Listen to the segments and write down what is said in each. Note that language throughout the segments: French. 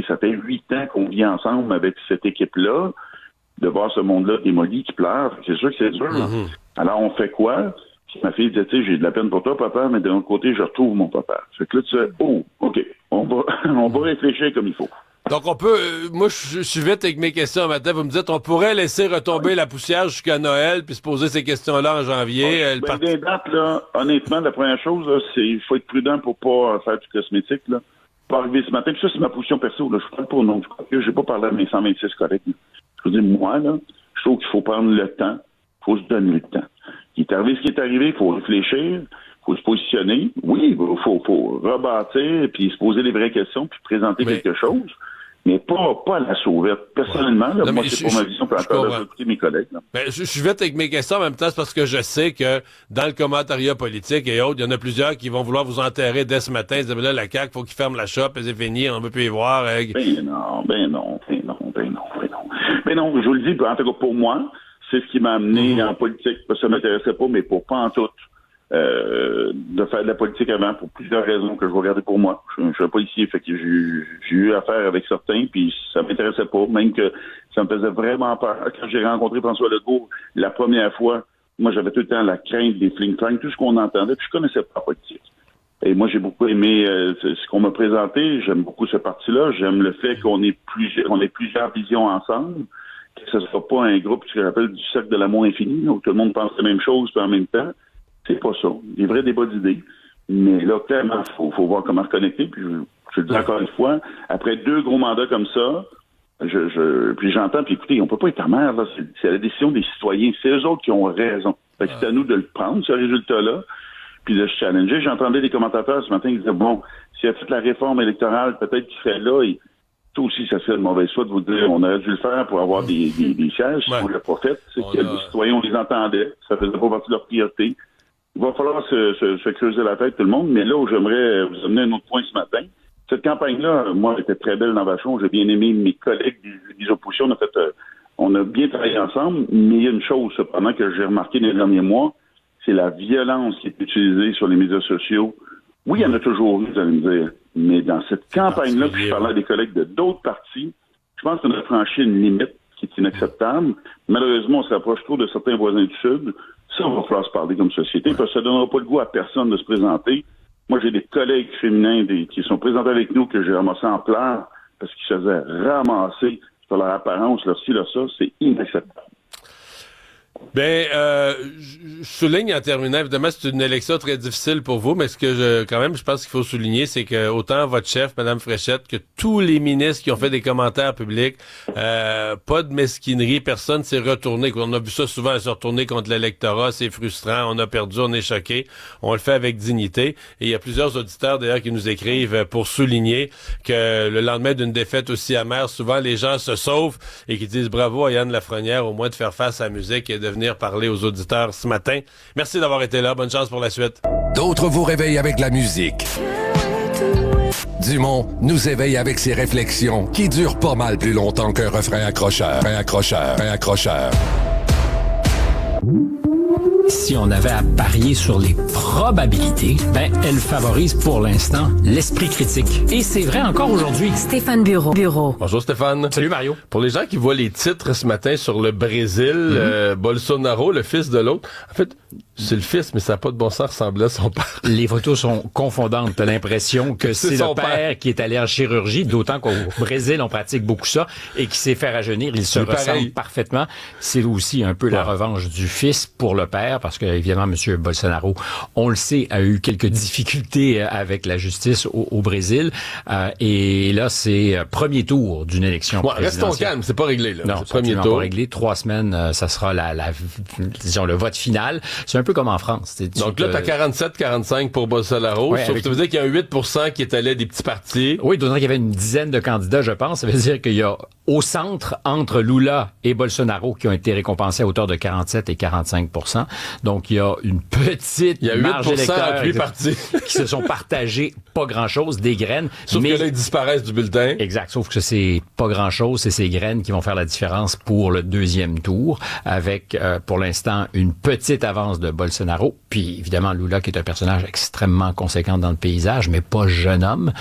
ça fait 8 ans qu'on vit ensemble avec cette équipe-là, de voir ce monde-là démoli qui pleure. C'est sûr que c'est dur. Mm-hmm. Alors, on fait quoi? Puis ma fille disait, tu sais, j'ai de la peine pour toi, papa, mais de l'autre côté, je retrouve mon papa. Fait que là, tu sais, OK, on va réfléchir comme il faut. Donc, on peut... moi, je suis vite avec mes questions un matin. Vous me dites, on pourrait laisser retomber la poussière jusqu'à Noël puis se poser ces questions-là en janvier. Des dates, là, honnêtement, la première chose, là, c'est il faut être prudent pour pas faire du cosmétique, là. Pas arriver ce matin. Puis ça, c'est ma position perso, là. Je parle pas au nom du côté. J'ai pas parlé à mes 126 collègues. Je veux dire, moi, là, je trouve qu'il faut prendre le temps. Il faut se donner le temps. Il est arrivé ce qui est arrivé. Il faut réfléchir. Il faut se positionner. Oui, il faut rebâtir puis se poser les vraies questions puis présenter quelque chose. Mais pas à la sauvette. Personnellement, là, non, moi, c'est pour ma vision, puis encore là, écouter mes collègues. Je suis vite avec mes questions, en même temps, c'est parce que je sais que dans le commentariat politique et autres, il y en a plusieurs qui vont vouloir vous enterrer dès ce matin. Ils disent, là, la CAQ, faut qu'ils ferment la shop, c'est fini, on ne veut plus y voir. Ben non. Je vous le dis, en tout cas, pour moi, c'est ce qui m'a amené en politique, parce que ça m'intéressait pas, mais pour pas en tout. De faire de la politique avant pour plusieurs raisons que je vais regarder pour moi. Je suis un policier, fait que j'ai eu affaire avec certains, puis ça m'intéressait pas, même que ça me faisait vraiment peur. Quand j'ai rencontré François Legault la première fois, moi j'avais tout le temps la crainte des fling-flang, tout ce qu'on entendait, puis je connaissais pas la politique. Et moi j'ai beaucoup aimé ce qu'on m'a présenté, j'aime beaucoup ce parti-là, j'aime le fait qu'on ait plusieurs visions ensemble, que ce soit pas un groupe, ce que j'appelle du cercle de l'amour infini, où tout le monde pense la même chose, puis en même temps. C'est pas ça. Des vrais débats d'idées. Mais là, clairement, faut voir comment reconnecter. Puis je le dis encore une fois, après 2 gros mandats comme ça, puis j'entends, puis écoutez, on peut pas être amer, là. C'est la décision des citoyens. C'est eux autres qui ont raison. Fait que c'est à nous de le prendre, ce résultat-là, puis de se challenger. J'entendais des commentateurs ce matin qui disaient, bon, s'il a fait la réforme électorale, peut-être qu'il serait là, et tout aussi, ça serait de mauvaise foi de vous dire, on aurait dû le faire pour avoir des sièges. Si on l'a pas fait, c'est que les citoyens, on les entendait. Ça faisait pas partie de leur priorité. Il va falloir se creuser la tête, tout le monde, mais là où j'aimerais vous amener un autre point ce matin, cette campagne-là, moi, elle était très belle dans Vachon. J'ai bien aimé mes collègues des oppositions. On a bien travaillé ensemble, mais il y a une chose, cependant, que j'ai remarqué dans les derniers mois, c'est la violence qui est utilisée sur les médias sociaux. Oui, il y en a toujours eu, vous allez me dire, mais dans cette campagne-là, puis je parlais à des collègues de d'autres partis, je pense qu'on a franchi une limite qui est inacceptable. Malheureusement, on se rapproche trop de certains voisins du Sud. Ça, on va falloir se parler comme société, parce que ça donnera pas le goût à personne de se présenter. Moi, j'ai des collègues féminins qui sont présentés avec nous que j'ai ramassés en pleurs parce qu'ils se faisaient ramasser sur leur apparence, leur ci, leur ça. C'est inacceptable. Ben, je souligne en terminant, évidemment, c'est une élection très difficile pour vous, mais ce que je pense qu'il faut souligner, c'est que autant votre chef, Mme Fréchette, que tous les ministres qui ont fait des commentaires publics, pas de mesquinerie, personne s'est retourné. On a vu ça souvent, se retourner contre l'électorat, c'est frustrant, on a perdu, on est choqué, on le fait avec dignité. Et il y a plusieurs auditeurs, d'ailleurs, qui nous écrivent pour souligner que le lendemain d'une défaite aussi amère, souvent les gens se sauvent et qui disent bravo à Yann Lafrenière, au moins de faire face à la musique et de venir parler aux auditeurs ce matin. Merci d'avoir été là. Bonne chance pour la suite. D'autres vous réveillent avec la musique. Dumont nous éveille avec ses réflexions qui durent pas mal plus longtemps qu'un refrain accrocheur. Si on avait à parier sur les probabilités, elle favorise pour l'instant l'esprit critique. Et c'est vrai encore aujourd'hui. Stéphane Bureau. Bonjour Stéphane. Salut Mario. Pour les gens qui voient les titres ce matin sur le Brésil, Bolsonaro, le fils de l'autre, en fait, c'est le fils, mais ça n'a pas de bon sens ressembler à son père. Les photos sont confondantes. T'as l'impression que c'est le père qui est allé en chirurgie, d'autant qu'au Brésil, on pratique beaucoup ça, et qui s'est fait rajeunir. Il se ressemble parfaitement. C'est aussi un peu la revanche du fils pour le père, parce que, évidemment, M. Bolsonaro, on le sait, a eu quelques difficultés avec la justice au Brésil. Et là, c'est premier tour d'une élection présidentielle. Restons calmes, c'est pas réglé, là. Non, c'est premier tour. Pas réglé. 3 semaines, ça sera disons, le vote final. C'est un peu comme en France. Donc là, t'as 47-45 pour Bolsonaro. Sauf que ça veut dire qu'il y a un 8% qui est allé à des petits partis. Oui, d'autant qu'il y avait une dizaine de candidats, je pense. Ça veut dire qu'il y a au centre, entre Lula et Bolsonaro, qui ont été récompensés à hauteur de 47 et 45%. Donc, il y a une petite marge d'électeurs entre 8 partis qui se sont partagés pas grand-chose, des graines. Sauf que là, ils disparaissent du bulletin. Exact. Sauf que c'est pas grand-chose. C'est ces graines qui vont faire la différence pour le deuxième tour, avec, pour l'instant, une petite avance de Bolsonaro. Puis, évidemment, Lula, qui est un personnage extrêmement conséquent dans le paysage, mais pas jeune homme.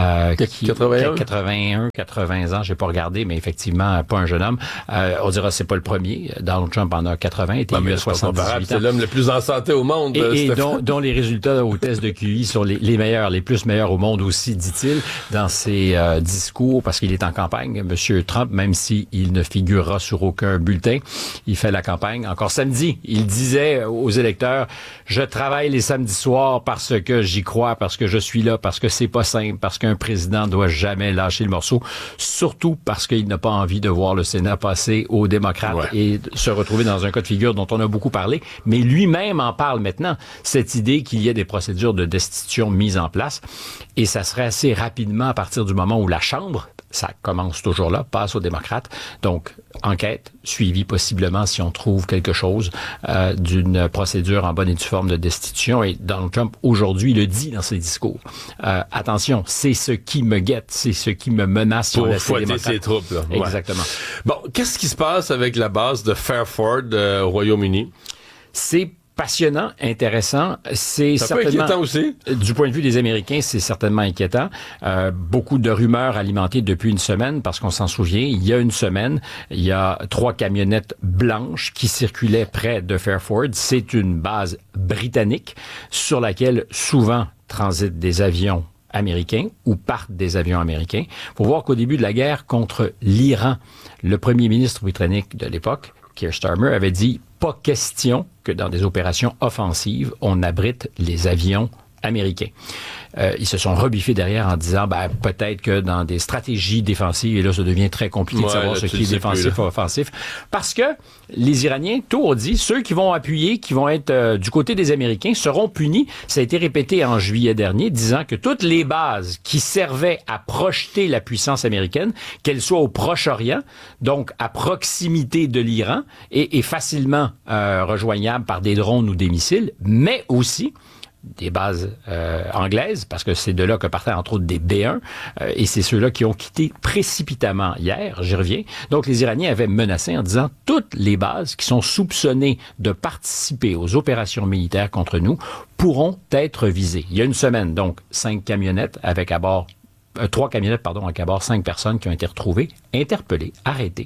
80 ans, j'ai pas regardé, mais effectivement, pas un jeune homme. On dira, c'est pas le premier. Donald Trump en a 80, était élu à 78 ans. C'est l'homme le plus en santé au monde. Et dont les résultats au test de QI sont les meilleurs, les plus meilleurs au monde aussi, dit-il, dans ses discours, parce qu'il est en campagne. Monsieur Trump, même s'il ne figurera sur aucun bulletin, il fait la campagne. Encore samedi, il disait aux électeurs, je travaille les samedis soirs parce que j'y crois, parce que je suis là, parce que c'est pas simple, parce qu'un président doit jamais lâcher le morceau, surtout parce qu'il n'a pas envie de voir le Sénat passer aux démocrates et se retrouver dans un cas de figure dont on a beaucoup parlé, mais lui-même en parle maintenant, cette idée qu'il y ait des procédures de destitution mises en place, et ça serait assez rapidement à partir du moment où la Chambre, ça commence toujours là, passe aux démocrates. Donc, enquête, suivie possiblement si on trouve quelque chose d'une procédure en bonne et due forme de destitution. Et Donald Trump, aujourd'hui, le dit dans ses discours. Attention, c'est ce qui me guette, c'est ce qui me menace pour fouetter ses troupes. Là. Exactement. Bon, qu'est-ce qui se passe avec la base de Fairford au Royaume-Uni? C'est passionnant, intéressant. C'est certainement inquiétant aussi. Du point de vue des Américains, c'est certainement inquiétant. Beaucoup de rumeurs alimentées depuis une semaine, parce qu'on s'en souvient, il y a une semaine, il y a 3 camionnettes blanches qui circulaient près de Fairford. C'est une base britannique sur laquelle souvent transitent des avions américains ou partent des avions américains. Faut voir qu'au début de la guerre contre l'Iran, le premier ministre britannique de l'époque, Keir Starmer, avait dit pas question que dans des opérations offensives, on abrite les avions américains. Ils se sont rebiffés derrière en disant peut-être que dans des stratégies défensives, et là ça devient très compliqué de savoir ce qui est défensif ou offensif, parce que les Iraniens, tôt ont dit, ceux qui vont appuyer, qui vont être du côté des Américains, seront punis. Ça a été répété en juillet dernier, disant que toutes les bases qui servaient à projeter la puissance américaine, qu'elles soient au Proche-Orient, donc à proximité de l'Iran, et facilement rejoignables par des drones ou des missiles, mais aussi des bases anglaises, parce que c'est de là que partaient entre autres des B-1, et c'est ceux-là qui ont quitté précipitamment hier, j'y reviens. Donc les Iraniens avaient menacé en disant toutes les bases qui sont soupçonnées de participer aux opérations militaires contre nous pourront être visées. Il y a une semaine, donc 3 camionnettes avec à bord 5 personnes qui ont été retrouvées, interpellées, arrêtées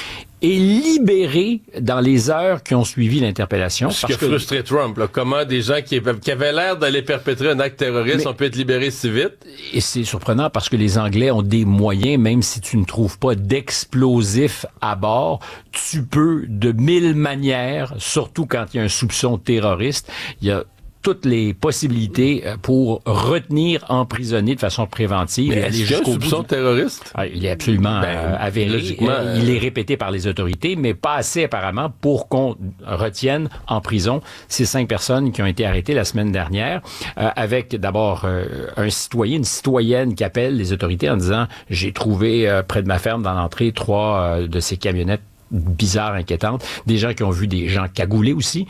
et libérées dans les heures qui ont suivi l'interpellation. Ce qui a frustré Trump, là. Comment des gens qui avaient l'air d'aller perpétrer un acte terroriste ont pu être libérés si vite? Et c'est surprenant parce que les Anglais ont des moyens, même si tu ne trouves pas d'explosifs à bord, tu peux de 1000 manières, surtout quand il y a un soupçon terroriste, il y a toutes les possibilités pour retenir, emprisonner de façon préventive et aller jusqu'au bout. Soupçon terroriste? Il est absolument avéré. Il est répété par les autorités, mais pas assez apparemment pour qu'on retienne en prison ces 5 personnes qui ont été arrêtées la semaine dernière, avec d'abord un citoyen, une citoyenne qui appelle les autorités en disant « J'ai trouvé près de ma ferme dans l'entrée 3 de ces camionnettes bizarre, inquiétante, des gens qui ont vu des gens cagoulés aussi,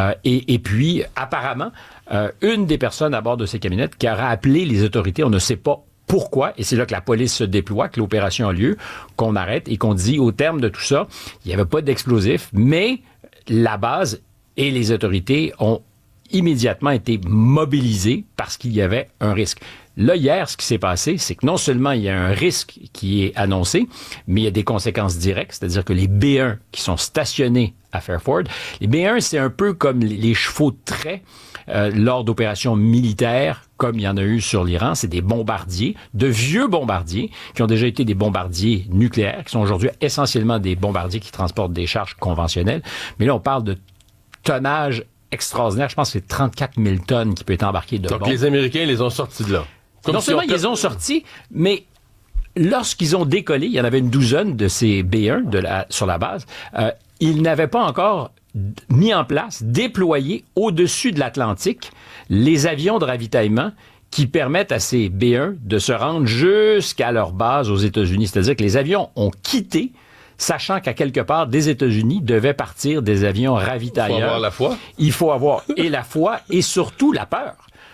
et puis apparemment une des personnes à bord de ces camionnettes qui aura appelé les autorités, on ne sait pas pourquoi, et c'est là que la police se déploie, que l'opération a lieu, qu'on arrête et qu'on dit au terme de tout ça, il n'y avait pas d'explosifs, mais la base et les autorités ont immédiatement été mobilisés parce qu'il y avait un risque. Là, hier, ce qui s'est passé, c'est que non seulement il y a un risque qui est annoncé, mais il y a des conséquences directes, c'est-à-dire que les B-1 qui sont stationnés à Fairford, les B-1, c'est un peu comme les chevaux de trait lors d'opérations militaires, comme il y en a eu sur l'Iran. C'est des bombardiers, de vieux bombardiers, qui ont déjà été des bombardiers nucléaires, qui sont aujourd'hui essentiellement des bombardiers qui transportent des charges conventionnelles. Mais là, on parle de tonnage extraordinaire. Je pense que c'est 34 000 tonnes qui peut être embarqué de bombes. Donc les Américains les ont sortis de là. Non seulement ils les ont sortis, mais lorsqu'ils ont décollé, il y en avait une douzaine de ces B-1 sur la base, ils n'avaient pas encore mis en place, déployé au-dessus de l'Atlantique les avions de ravitaillement qui permettent à ces B-1 de se rendre jusqu'à leur base aux États-Unis. C'est-à-dire que les avions ont quitté, sachant qu'à quelque part, des États-Unis devaient partir des avions ravitailleurs. Il faut avoir la foi. Il faut avoir et la foi et surtout la peur.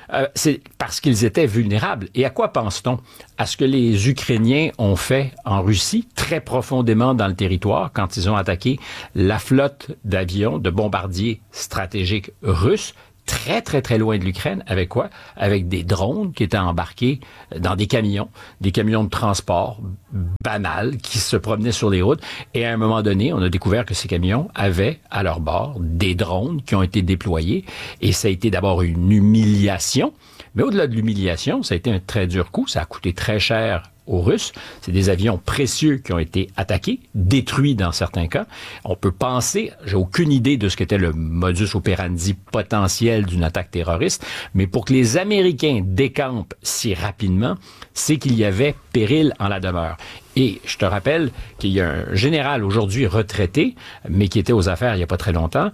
C'est parce qu'ils étaient vulnérables. Et à quoi pense-t-on? À ce que les Ukrainiens ont fait en Russie, très profondément dans le territoire, quand ils ont attaqué la flotte d'avions, de bombardiers stratégiques russes, très, très, très loin de l'Ukraine. Avec quoi? Avec des drones qui étaient embarqués dans des camions de transport banals qui se promenaient sur les routes. Et à un moment donné, on a découvert que ces camions avaient à leur bord des drones qui ont été déployés. Et ça a été d'abord une humiliation. Mais au-delà de l'humiliation, ça a été un très dur coup. Ça a coûté très cher aux Russes. C'est des avions précieux qui ont été attaqués, détruits dans certains cas. On peut penser, j'ai aucune idée de ce qu'était le modus operandi potentiel d'une attaque terroriste, mais pour que les Américains décampent si rapidement, c'est qu'il y avait péril en la demeure. Et je te rappelle qu'il y a un général aujourd'hui retraité, mais qui était aux affaires il n'y a pas très longtemps,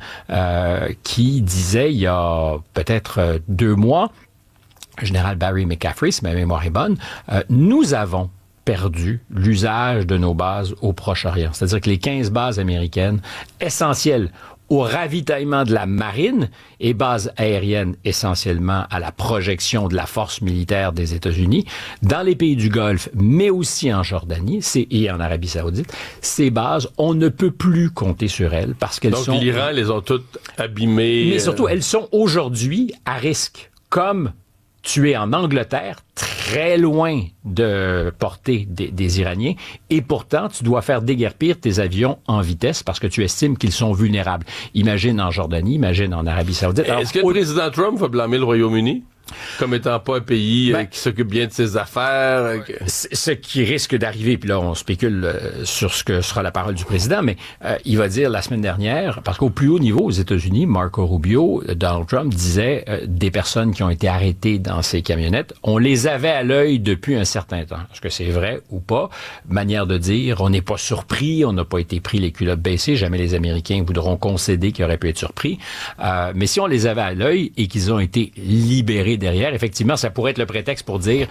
qui disait il y a peut-être 2 mois, général Barry McCaffrey, si ma mémoire est bonne, nous avons perdu l'usage de nos bases au Proche-Orient. C'est-à-dire que les 15 bases américaines, essentielles au ravitaillement de la marine et bases aériennes essentiellement à la projection de la force militaire des États-Unis, dans les pays du Golfe, mais aussi en Jordanie et en Arabie Saoudite, ces bases, on ne peut plus compter sur elles parce qu'elles sont... Donc l'Iran les ont toutes abîmées. Mais surtout, elles sont aujourd'hui à risque, comme tu es en Angleterre, très loin de portée des Iraniens, et pourtant, tu dois faire déguerpir tes avions en vitesse parce que tu estimes qu'ils sont vulnérables. Imagine en Jordanie, imagine en Arabie Saoudite. Alors, est-ce que le président Trump va blâmer le Royaume-Uni comme étant pas un pays qui s'occupe bien de ses affaires? Ce qui risque d'arriver, puis là, on spécule sur ce que sera la parole du président, mais il va dire la semaine dernière, parce qu'au plus haut niveau aux États-Unis, Marco Rubio, Donald Trump disait des personnes qui ont été arrêtées dans ces camionnettes, on les avait à l'œil depuis un certain temps. Est-ce que c'est vrai ou pas? Manière de dire, on n'est pas surpris, on n'a pas été pris les culottes baissées, jamais les Américains voudront concéder qu'ils auraient pu être surpris. Mais si on les avait à l'œil et qu'ils ont été libérés derrière, effectivement, ça pourrait être le prétexte pour dire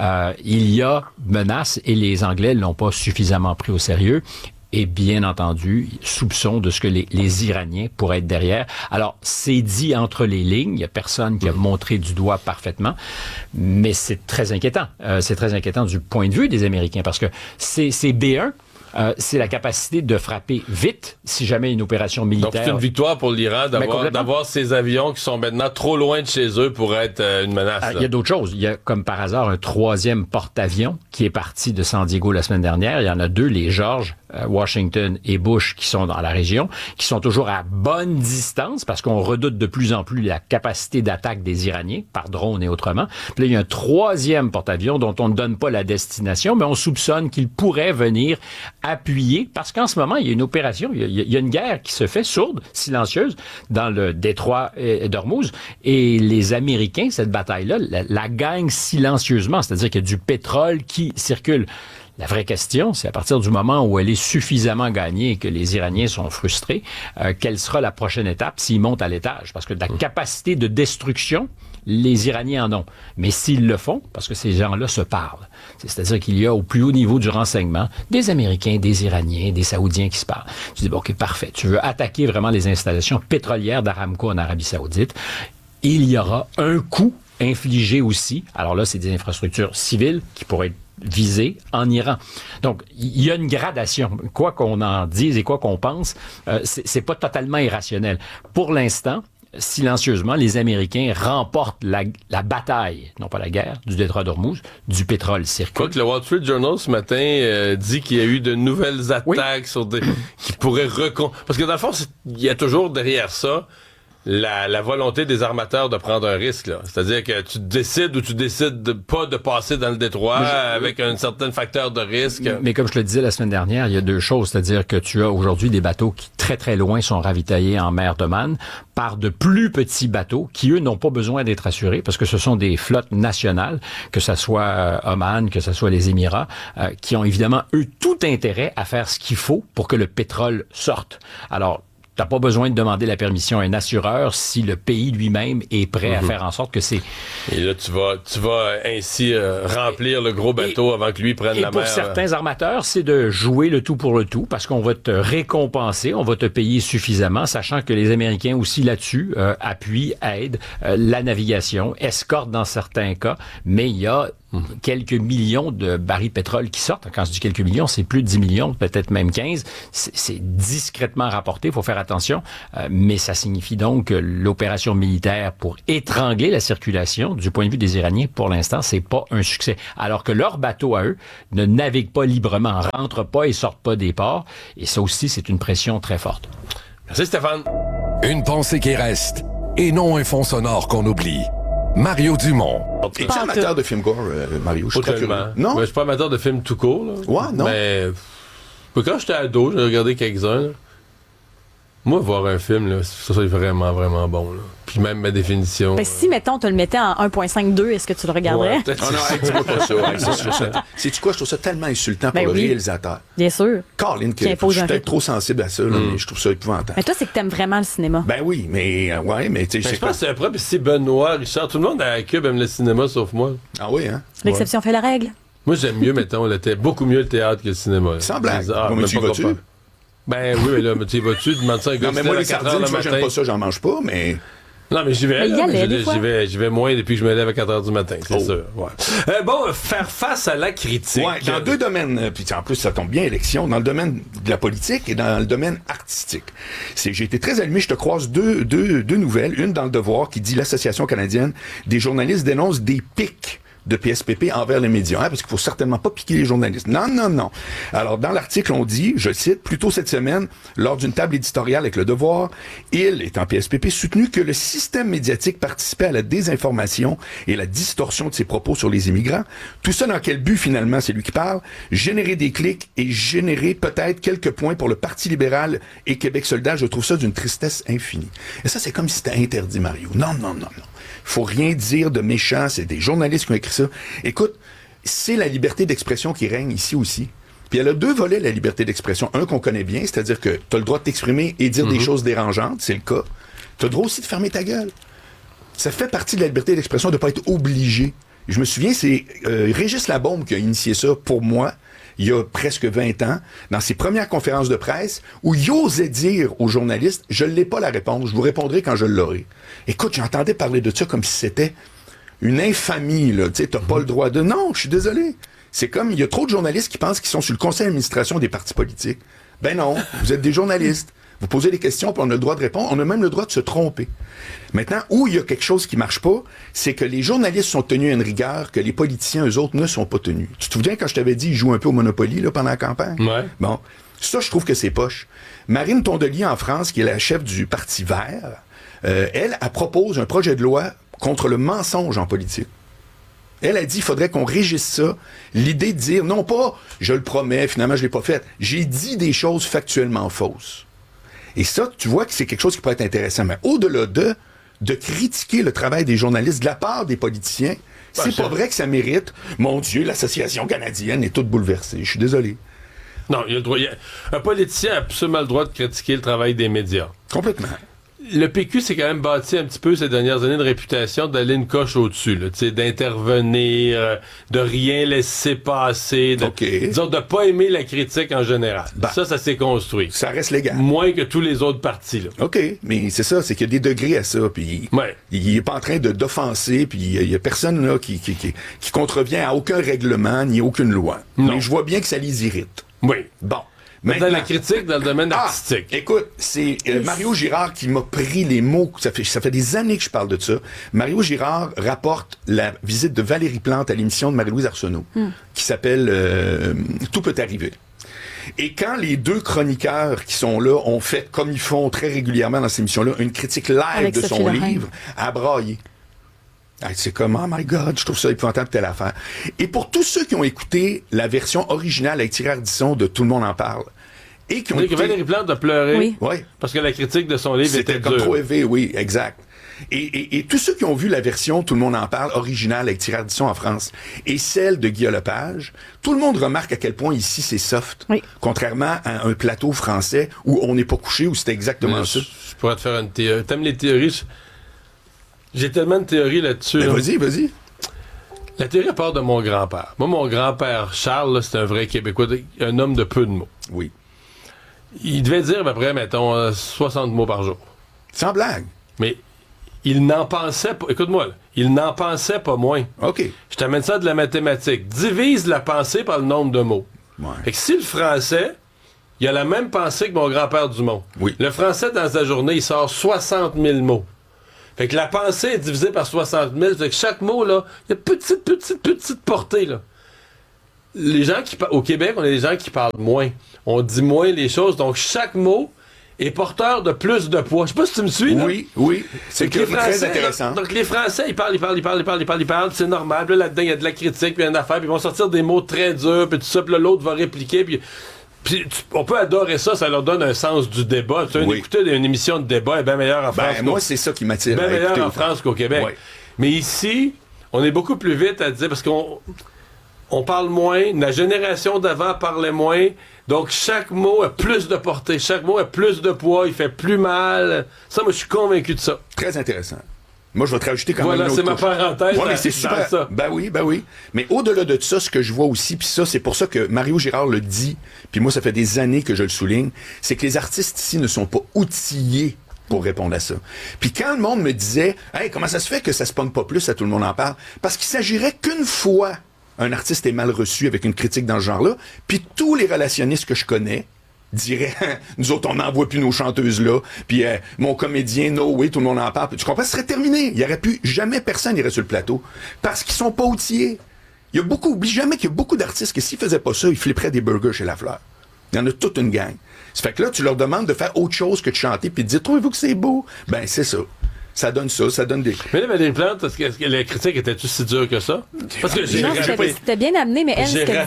il y a menace et les Anglais l'ont pas suffisamment pris au sérieux. Et bien entendu, soupçon de ce que les Iraniens pourraient être derrière. Alors, c'est dit entre les lignes. Il n'y a personne qui a montré du doigt parfaitement. Mais c'est très inquiétant. C'est très inquiétant du point de vue des Américains parce que c'est B1. C'est la capacité de frapper vite si jamais une opération militaire... Donc c'est une victoire pour l'Iran d'avoir ces avions qui sont maintenant trop loin de chez eux pour être une menace. Il y a d'autres choses. Il y a comme par hasard un 3e porte-avions qui est parti de San Diego la semaine dernière. Il y en a 2, les George Washington et Bush qui sont dans la région, qui sont toujours à bonne distance parce qu'on redoute de plus en plus la capacité d'attaque des Iraniens par drone et autrement. Puis là, il y a un 3e porte-avions dont on ne donne pas la destination, mais on soupçonne qu'il pourrait venir appuyer parce qu'en ce moment, il y a une opération, il y a une guerre qui se fait sourde, silencieuse dans le détroit d'Ormuz et les Américains, cette bataille-là, la gagnent silencieusement, c'est-à-dire qu'il y a du pétrole qui circule. La vraie question, c'est à partir du moment où elle est suffisamment gagnée et que les Iraniens sont frustrés, quelle sera la prochaine étape s'ils montent à l'étage? Parce que de la capacité de destruction, les Iraniens en ont. Mais s'ils le font, parce que ces gens-là se parlent, c'est-à-dire qu'il y a au plus haut niveau du renseignement des Américains, des Iraniens, des Saoudiens qui se parlent. Tu dis, bon, OK, parfait. Tu veux attaquer vraiment les installations pétrolières d'Aramco en Arabie Saoudite. Il y aura un coût infligé aussi. Alors là, c'est des infrastructures civiles qui pourraient être visé en Iran. Donc, il y a une gradation. Quoi qu'on en dise et quoi qu'on pense, c'est pas totalement irrationnel. Pour l'instant, silencieusement, les Américains remportent la bataille, non pas la guerre, du détroit d'Ormuz, du pétrole circule. Quoi que le Wall Street Journal ce matin dit qu'il y a eu de nouvelles attaques sur qui pourraient parce que dans le fond, il y a toujours derrière ça la volonté des armateurs de prendre un risque, là. C'est-à-dire que tu décides ou tu décides pas de passer dans le détroit avec un certain facteur de risque. Mais comme je le disais la semaine dernière, il y a 2 choses. C'est-à-dire que tu as aujourd'hui des bateaux qui très très loin sont ravitaillés en mer d'Oman par de plus petits bateaux qui, eux, n'ont pas besoin d'être assurés parce que ce sont des flottes nationales, que ça soit Oman, que ça soit les Émirats, qui ont évidemment, eux, tout intérêt à faire ce qu'il faut pour que le pétrole sorte. Alors, T'as pas besoin de demander la permission à un assureur si le pays lui-même est prêt à faire en sorte que c'est... Et là, tu vas ainsi remplir le gros bateau avant que lui prenne la mer. Et pour certains armateurs, c'est de jouer le tout pour le tout, parce qu'on va te récompenser, on va te payer suffisamment, sachant que les Américains aussi là-dessus appuient, aident la navigation, escortent dans certains cas, mais il y a quelques millions de barils de pétrole qui sortent. Quand je dis quelques millions, c'est plus de 10 millions, peut-être même 15. C'est discrètement rapporté, il faut faire attention, mais ça signifie donc que l'opération militaire pour étrangler la circulation, du point de vue des Iraniens, pour l'instant, c'est pas un succès. Alors que leurs bateaux à eux ne naviguent pas librement, rentrent pas et sortent pas des ports. Et ça aussi, c'est une pression très forte. Merci Stéphane. Une pensée qui reste, et non un fond sonore qu'on oublie. Mario Dumont. Es-tu amateur de films gore, Mario? Je suis très curieux. Non? Je suis pas amateur de films tout court. Là. Ouais, non. Mais quand j'étais ado, j'ai regardé quelques-uns. Là. Moi, voir un film, là, ça c'est vraiment, vraiment bon. Là. Puis même ma définition. Ben, si, mettons, tu le mettais en 1.52, est-ce que tu le regarderais? Ouais, non, dis-moi pas ça. C'est-tu quoi? Je trouve ça tellement insultant pour le réalisateur. Bien sûr. Colin, je suis peut-être trop sensible à ça, là, mais je trouve ça épouvantable. Mais toi, c'est que t'aimes vraiment le cinéma. Ben oui, mais tu sais, je pense que c'est un problème. C'est Benoît, Richard, tout le monde à Cube aime le cinéma sauf moi. Ah oui, hein? L'exception fait la règle. Moi, j'aime mieux, mettons, beaucoup mieux le théâtre que le cinéma. Sans blague. Mais tu vas-tu? Ben oui, mais là, tu vas-tu demandes ça à un gars? Non, mais moi, les sardines, moi, j'aime pas ça, j'en mange pas, mais... Non, mais j'y vais. J'y vais moins depuis que je me lève à 4h du matin, c'est sûr. Ouais. Bon, faire face à la critique. Ouais, dans deux domaines, puis en plus, ça tombe bien, élection, dans le domaine de la politique et dans le domaine artistique. J'ai été très allumé, je te croise deux nouvelles. Une dans Le Devoir qui dit l'Association canadienne des journalistes dénonce des pics de PSPP envers les médias, parce qu'il faut certainement pas piquer les journalistes. Non. Alors, dans l'article, on dit, je cite, plus tôt cette semaine, lors d'une table éditoriale avec Le Devoir, il, étant PSPP, soutenu que le système médiatique participait à la désinformation et la distorsion de ses propos sur les immigrants. Tout ça dans quel but, finalement, c'est lui qui parle? Générer des clics et générer peut-être quelques points pour le Parti libéral et Québec solidaire. Je trouve ça d'une tristesse infinie. Et ça, c'est comme si c'était interdit, Mario. Non. Faut rien dire de méchant, c'est des journalistes qui ont écrit ça. Écoute, c'est la liberté d'expression qui règne ici aussi. Puis elle a deux volets, la liberté d'expression. Un qu'on connaît bien, c'est-à-dire que tu as le droit de t'exprimer et dire des choses dérangeantes, c'est le cas. Tu as le droit aussi de fermer ta gueule. Ça fait partie de la liberté d'expression de ne pas être obligé. Je me souviens, c'est Régis Labaume qui a initié ça pour moi, il y a presque 20 ans, dans ses premières conférences de presse, où il osait dire aux journalistes, je n'ai pas la réponse, je vous répondrai quand je l'aurai. Écoute, j'entendais parler de ça comme si c'était une infamie, là. Tu sais, t'as pas le droit de... Non, je suis désolé. C'est comme, il y a trop de journalistes qui pensent qu'ils sont sur le conseil d'administration des partis politiques. Ben non, vous êtes des journalistes. Vous posez des questions, puis on a le droit de répondre. On a même le droit de se tromper. Maintenant, où il y a quelque chose qui marche pas, c'est que les journalistes sont tenus à une rigueur que les politiciens, eux autres, ne sont pas tenus. Tu te souviens quand je t'avais dit, ils jouent un peu au Monopoly, là, pendant la campagne? Ouais. Bon. Ça, je trouve que c'est poche. Marine Tondelier, en France, qui est la chef du Parti vert, elle propose un projet de loi contre le mensonge en politique. Elle a dit qu'il faudrait qu'on régisse ça. L'idée de dire, non pas, je le promets, finalement, je l'ai pas fait. J'ai dit des choses factuellement fausses. Et ça, tu vois que c'est quelque chose qui peut être intéressant. Mais au-delà de critiquer le travail des journalistes de la part des politiciens, c'est pas vrai que ça mérite. Mon Dieu, l'Association canadienne est toute bouleversée. Je suis désolé. Non, il y a le droit. Un politicien a absolument le droit de critiquer le travail des médias. Complètement. Le PQ s'est quand même bâti un petit peu ces dernières années de réputation d'aller une coche au-dessus, là, d'intervenir, de rien laisser passer, disons, de pas aimer la critique en général. Ça s'est construit. Ça reste légal. Moins que tous les autres partis, là. OK, mais c'est ça, c'est qu'il y a des degrés à ça, puis il est pas en train d'offenser, puis il y a personne là qui contrevient à aucun règlement ni aucune loi. Non. Mais je vois bien que ça les irrite. Oui. Bon. Maintenant, la critique dans le domaine artistique. Écoute, c'est Mario Girard qui m'a pris les mots. Ça fait des années que je parle de ça. Mario Girard rapporte la visite de Valérie Plante à l'émission de Marie-Louise Arsenault, qui s'appelle Tout peut arriver. Et quand les deux chroniqueurs qui sont là ont fait, comme ils font très régulièrement dans cette émission-là, une critique live avec de son livre, à brailler. C'est comme, oh my God, je trouve ça épouvantable, telle affaire. Et pour tous ceux qui ont écouté la version originale avec Thierry Ardisson de Tout le monde en parle, et qui ont écouté... Valérie Plante a pleuré, oui. Parce que la critique de son livre était comme dure. trop élevé, oui, exact. Et tous ceux qui ont vu la version, tout le monde en parle, originale avec Thierry Ardisson en France, et celle de Guy Lepage, tout le monde remarque à quel point ici c'est soft. Oui. Contrairement à un plateau français où on n'est pas couché, où c'était exactement ça. Je pourrais te faire une théorie. T'aimes les théories? J'ai tellement de théories là-dessus. Mais vas-y. La théorie part de mon grand-père. Moi, mon grand-père Charles, là, c'est un vrai Québécois, un homme de peu de mots. Oui. Il devait dire à peu près, mettons, 60 mots par jour. Sans blague. Mais il n'en pensait pas. Écoute-moi, là, il n'en pensait pas moins. OK. Je t'amène ça de la mathématique. Divise la pensée par le nombre de mots. Ouais. Fait que si le français, il a la même pensée que mon grand-père Dumont. Oui. Le français, dans sa journée, il sort 60 000 mots. Fait que la pensée est divisée par 60 000. Fait que chaque mot, là, il y a petite portée, là. Les gens qui au Québec, on est des gens qui parlent moins. On dit moins les choses. Donc, chaque mot est porteur de plus de poids. Je sais pas si tu me suis, là. Oui. C'est très intéressant. Là, donc, les Français, ils parlent. C'est normal. Puis là-dedans, il y a de la critique, puis il y a une affaire. Puis ils vont sortir des mots très durs, puis tout ça. Puis là, l'autre va répliquer, puis on peut adorer ça leur donne un sens du débat. Tu sais, écouter une émission de débat est bien meilleure en France. Moi, c'est ça qui m'attire. Bien meilleure en France qu'au Québec. Ouais. Mais ici, on est beaucoup plus vite à dire, parce qu'on parle moins, la génération d'avant parlait moins, donc chaque mot a plus de portée, chaque mot a plus de poids, il fait plus mal. Ça, moi, je suis convaincu de ça. Très intéressant. Moi, je vais te rajouter quand même une autre c'est ma parenthèse. Ouais, mais c'est super. Ça. Ben oui. Mais au-delà de ça, ce que je vois aussi, puis ça, c'est pour ça que Mario Girard le dit, puis moi, ça fait des années que je le souligne, c'est que les artistes ici ne sont pas outillés pour répondre à ça. Puis quand le monde me disait « Hey, comment ça se fait que ça se pogne pas plus, à tout le monde en parle? » Parce qu'il s'agirait qu'une fois un artiste est mal reçu avec une critique dans ce genre-là, puis tous les relationnistes que je connais dirait nous autres on n'envoie plus nos chanteuses là, puis mon comédien no way, tout le monde en parle, puis tu comprends, ce serait terminé, il y aurait plus jamais personne irait sur le plateau parce qu'ils sont pas outillés. Oublie jamais qu'il y a beaucoup d'artistes que s'ils faisaient pas ça, ils flipperaient des burgers chez Lafleur. Il y en a toute une gang. Ça fait que là tu leur demandes de faire autre chose que de chanter puis de dire trouvez-vous que c'est beau? Ben c'est ça. Ça donne des... Mais là, Valérie Plante, est-ce que la critique était-tu si dure que ça? Parce que c'était bien amené, mais elle,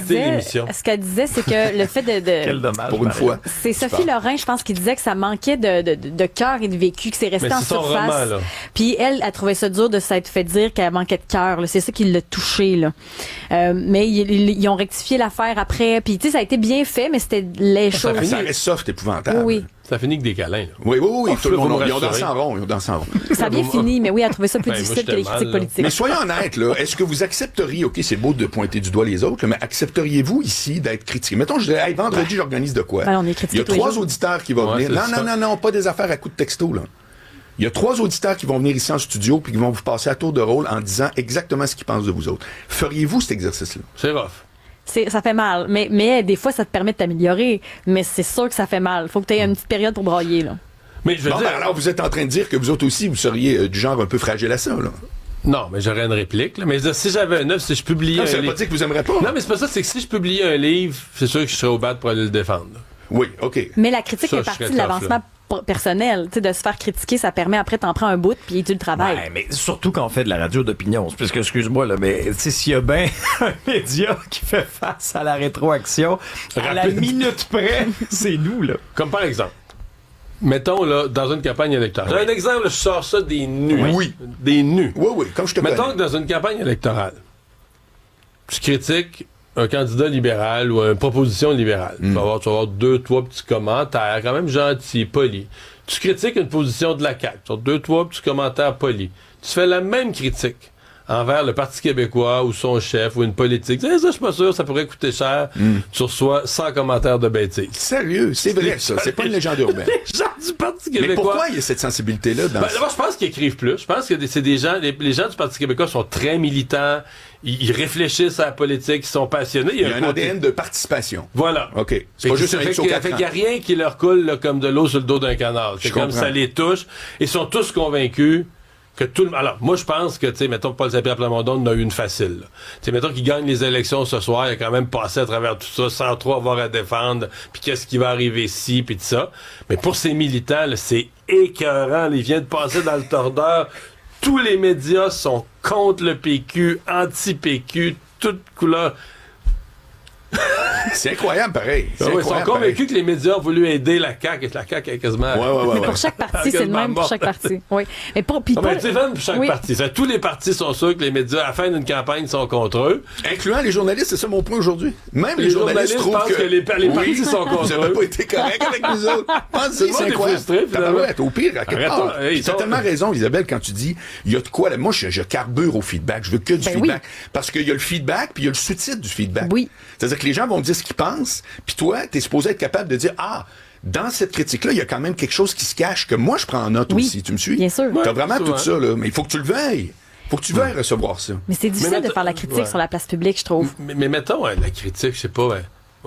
ce qu'elle disait, c'est que le fait de... Quel dommage. Pour une fois. C'est Sophie Lorrain, je pense, qui disait que ça manquait de cœur et de vécu, que c'est resté en surface. Roman, puis elle trouvait ça dur de s'être fait dire qu'elle manquait de cœur. C'est ça qui l'a touché. Là. Mais ils ont rectifié l'affaire après. Puis tu sais, ça a été bien fait, mais c'était les choses... Ça reste soft, épouvantable. Oui. Ça finit que des câlins. Là. Oui, tout le monde. Ils ont dansé en rond. Ça a bien fini, mais oui, elle a trouvé ça plus difficile que les critiques politiques. Mais soyons honnêtes, là, est-ce que vous accepteriez, OK, c'est beau de pointer du doigt les autres, là, mais accepteriez-vous ici d'être critiqué? Mettons, je dirais, hey, vendredi, j'organise de quoi? Ben, on est critiqué. Il y a 3 auditeurs qui vont venir. Non, pas des affaires à coups de texto, là. Il y a 3 auditeurs qui vont venir ici en studio puis qui vont vous passer à tour de rôle en disant exactement ce qu'ils pensent de vous autres. Feriez-vous cet exercice-là? C'est rough. Ça fait mal, mais des fois, ça te permet de t'améliorer. Mais c'est sûr que ça fait mal. Faut que tu aies une petite période pour brailler, là. Mais je veux dire... alors, vous êtes en train de dire que vous autres aussi, vous seriez du genre un peu fragile à ça, là? Non, mais j'aurais une réplique, là. Mais si j'avais un œuvre, si je publiais un livre... Ça veut pas dire que vous aimeriez pas. Non, mais c'est pas ça. C'est que si je publiais un livre, c'est sûr que je serais au bat pour aller le défendre. Oui, OK. Mais la critique fait partie de l'avancement personnel. Tu sais, de se faire critiquer, ça permet après, t'en prends un bout puis tu le travailles. Ouais, mais surtout quand on fait de la radio d'opinion. Parce que, excuse-moi, là, mais tu sais, s'il y a bien un média qui fait face à la rétroaction, à la minute près, c'est nous, là. Comme par exemple, mettons, là, dans une campagne électorale. Oui. Un exemple, je sors ça des nus. Oui. Des nus. Oui, comme je te connais. Mettons que dans une campagne électorale, tu critiques un candidat libéral ou une proposition libérale. Tu vas avoir 2-3 petits commentaires, quand même gentils, polis. Tu critiques une position de la CAQ, tu as 2-3 petits commentaires polis. Tu fais la même critique envers le Parti québécois ou son chef ou une politique. Ça, je suis pas sûr, ça pourrait coûter cher. Tu reçois 100 commentaires de bêtises. Sérieux, c'est vrai, ça. C'est pas une légende urbaine. Les gens du Parti québécois... Mais pourquoi il y a cette sensibilité-là? D'abord, je pense qu'ils écrivent plus. Je pense que c'est des gens... Les gens du Parti québécois sont très militants. Ils réfléchissent à la politique, ils sont passionnés. Il y a un ADN de participation. Voilà. OK. C'est pas juste un fait qu'il n'y a rien qui leur coule là, comme de l'eau sur le dos d'un canard. C'est comme ça les touche. Ils sont tous convaincus que tout le... Alors, moi, je pense que, tu sais, mettons, Paul Saint-Pierre Plamondon en a eu une facile. Tu sais, mettons qu'il gagne les élections ce soir, il a quand même passé à travers tout ça sans trop avoir à défendre, puis qu'est-ce qui va arriver ici, puis tout ça. Mais pour ces militants, là, c'est écœurant. Là, il vient de passer dans le tordeur. Tous les médias sont contre le PQ, anti-PQ, toute couleur. C'est incroyable, pareil. Ils sont convaincus que les médias ont voulu aider la CAQ et que la CAQ est quasiment... Mais pour chaque parti, c'est le même pour chaque parti. Oui. Mais pour chaque parti. Tous les partis sont sûrs que les médias, à la fin d'une campagne, sont contre eux. Incluant les journalistes, c'est ça mon point aujourd'hui. Même les journalistes pensent que les partis sont contre eux. Vous n'avez pas été correct avec nous autres. C'est incroyable. Au pire, à quelque part. Tu as tellement raison, Isabelle, quand tu dis, il y a de quoi... Moi, je carbure au feedback. Je veux que du feedback. Parce qu'il y a le feedback, puis il y a le sous-titre du feedback. Oui. C'est-à-dire que les gens vont dire ce qu'ils pensent, puis toi, t'es supposé être capable de dire, dans cette critique-là, il y a quand même quelque chose qui se cache, que moi, je prends en note aussi. Tu me suis? Bien sûr. T'as vraiment tout ça, là. Mais il faut que tu le veuilles. Faut que tu veuilles recevoir ça. Mais c'est difficile de faire la critique sur la place publique, je trouve. Mais mettons, la critique, je sais pas,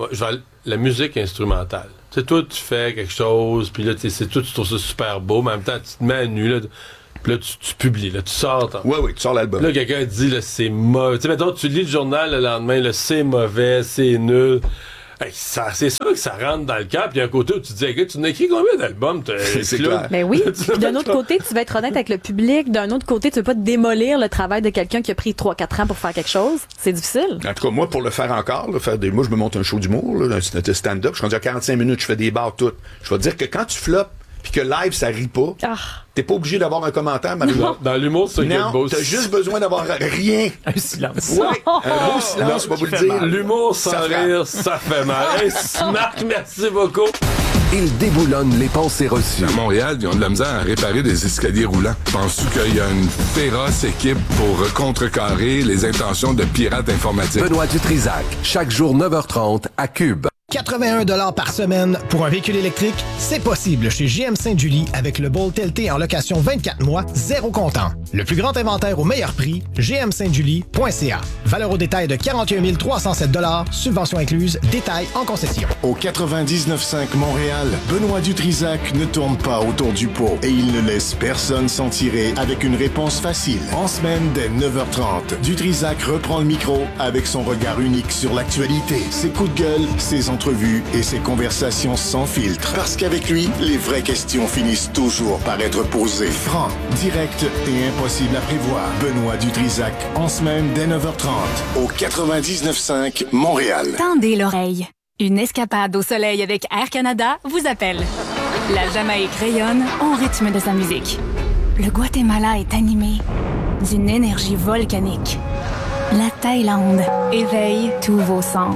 la musique instrumentale. Tu sais, toi, tu fais quelque chose, puis là, tu trouves ça super beau, mais en même temps, tu te mets à nu, là. Puis là, tu publies, là, tu sors. Oui, tu sors l'album. Là, quelqu'un dit, là, c'est mauvais. Tu sais, mettons, tu lis le journal le lendemain, là, c'est mauvais, c'est nul. Hey, c'est sûr que ça rentre dans le cœur. Puis d'un côté où tu te dis, écoute, tu n'as écrit combien d'albums? C'est clair. Mais oui. Puis d'un autre côté, tu vas être honnête avec le public. D'un autre côté, tu veux pas démolir le travail de quelqu'un qui a pris 3-4 ans pour faire quelque chose. C'est difficile. En tout cas, moi, pour le faire encore, moi, je me monte un show d'humour, là, un stand-up. Je suis rendu à 45 minutes, je fais des bars toutes. Je vais te dire que quand tu floppes, puis que live, ça rit pas, t'es pas obligé d'avoir un commentaire, Marie-Laure. Dans l'humour, c'est quelque chose. T'as juste besoin d'avoir rien. Un silence. Ouais, un beau silence, je vais vous le dire. L'humour sans rire, ça fait mal. Hey, Marc, merci beaucoup. Il déboulonne les pensées reçues. À Montréal, ils ont de la misère à réparer des escaliers roulants. Penses-tu qu'il y a une féroce équipe pour contrecarrer les intentions de pirates informatiques? Benoît Dutrisac, chaque jour 9h30 à Cube. 81 $ par semaine pour un véhicule électrique, c'est possible chez GM Sainte-Julie avec le Bolt LT en location 24 mois, 0 comptant. Le plus grand inventaire au meilleur prix, gmsaintjulie.ca. Valeur au détail de 41 307 $, subvention incluse, détail en concession. Au 99.5 Montréal, Benoît Dutrisac ne tourne pas autour du pot et il ne laisse personne s'en tirer avec une réponse facile. En semaine dès 9h30, Dutrisac reprend le micro avec son regard unique sur l'actualité, ses coups de gueule, ses entrevues et ses conversations sans filtre. Parce qu'avec lui, les vraies questions finissent toujours par être posées. Franc, direct et impossible à prévoir. Benoît Dutrisac, en semaine dès 9h30, au 99.5 Montréal. Tendez l'oreille. Une escapade au soleil avec Air Canada vous appelle. La Jamaïque rayonne au rythme de sa musique. Le Guatemala est animé d'une énergie volcanique. La Thaïlande éveille tous vos sens.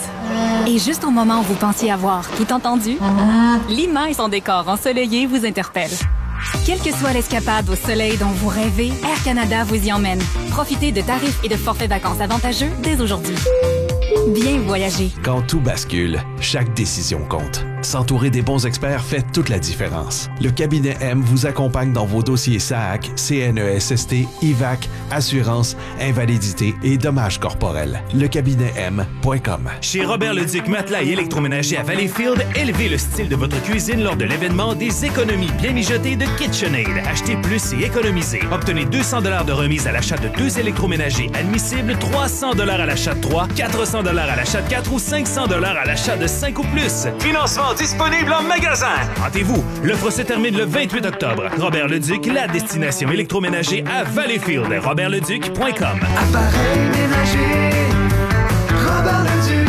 Et juste au moment où vous pensiez avoir tout entendu, Lima et son décor ensoleillé vous interpellent. Quelle que soit l'escapade au soleil dont vous rêvez, Air Canada vous y emmène. Profitez de tarifs et de forfaits vacances avantageux dès aujourd'hui. Bien voyager. Quand tout bascule, chaque décision compte. S'entourer des bons experts fait toute la différence. Le cabinet M vous accompagne dans vos dossiers SAAC, CNESST, IVAC, assurance, invalidité et dommages corporels. Lecabinetem.com. Chez Robert Leduc Matelas et électroménager à Valleyfield, élevez le style de votre cuisine lors de l'événement des économies bien mijotées de KitchenAid. Achetez plus et économisez. Obtenez 200 $ de remise à l'achat de 2 électroménagers admissibles, 300 $ à l'achat de 3, 400 $ à l'achat de 4 ou 500 $ à l'achat de 5 ou plus. Financement disponible en magasin. Hâtez-vous, l'offre se termine le 28 octobre. Robert Leduc, la destination électroménager à Valleyfield. RobertLeduc.com. Appareil ménager, Robert Leduc.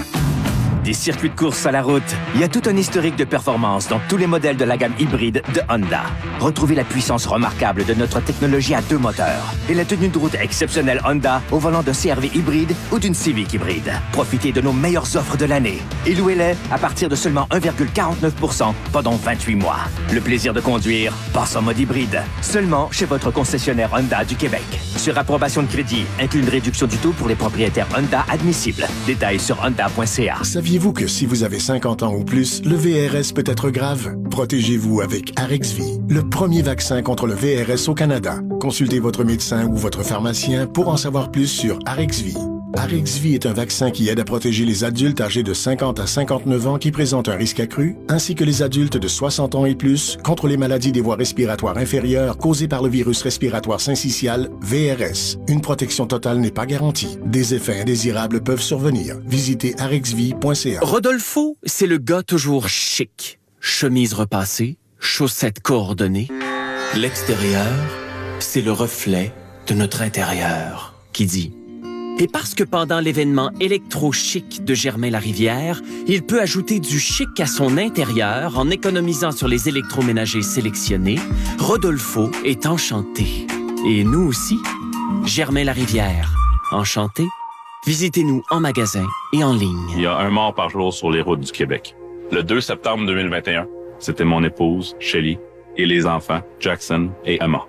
Des circuits de course à la route, il y a tout un historique de performance dans tous les modèles de la gamme hybride de Honda. Retrouvez la puissance remarquable de notre technologie à 2 moteurs et la tenue de route exceptionnelle Honda au volant d'un CR-V hybride ou d'une Civic hybride. Profitez de nos meilleures offres de l'année et louez-les à partir de seulement 1,49% pendant 28 mois. Le plaisir de conduire passe en mode hybride, seulement chez votre concessionnaire Honda du Québec. Sur approbation de crédit, inclut une réduction du taux pour les propriétaires Honda admissibles. Détails sur honda.ca. Saviez-vous que si vous avez 50 ans ou plus, le VRS peut être grave? Protégez-vous avec Arexvy, le premier vaccin contre le VRS au Canada. Consultez votre médecin ou votre pharmacien pour en savoir plus sur Arexvy. Arexvy est un vaccin qui aide à protéger les adultes âgés de 50 à 59 ans qui présentent un risque accru, ainsi que les adultes de 60 ans et plus contre les maladies des voies respiratoires inférieures causées par le virus respiratoire syncytial, VRS. Une protection totale n'est pas garantie. Des effets indésirables peuvent survenir. Visitez arexvy.ca. Rodolfo, c'est le gars toujours chic. Chemise repassée, chaussettes coordonnées. L'extérieur, c'est le reflet de notre intérieur. Qui dit Et parce que pendant l'événement électro-chic de Germain-Larivière, il peut ajouter du chic à son intérieur en économisant sur les électroménagers sélectionnés, Rodolfo est enchanté. Et nous aussi, Germain-Larivière. Enchanté? Visitez-nous en magasin et en ligne. Il y a un mort par jour sur les routes du Québec. Le 2 septembre 2021, c'était mon épouse, Shelley, et les enfants, Jackson et Emma.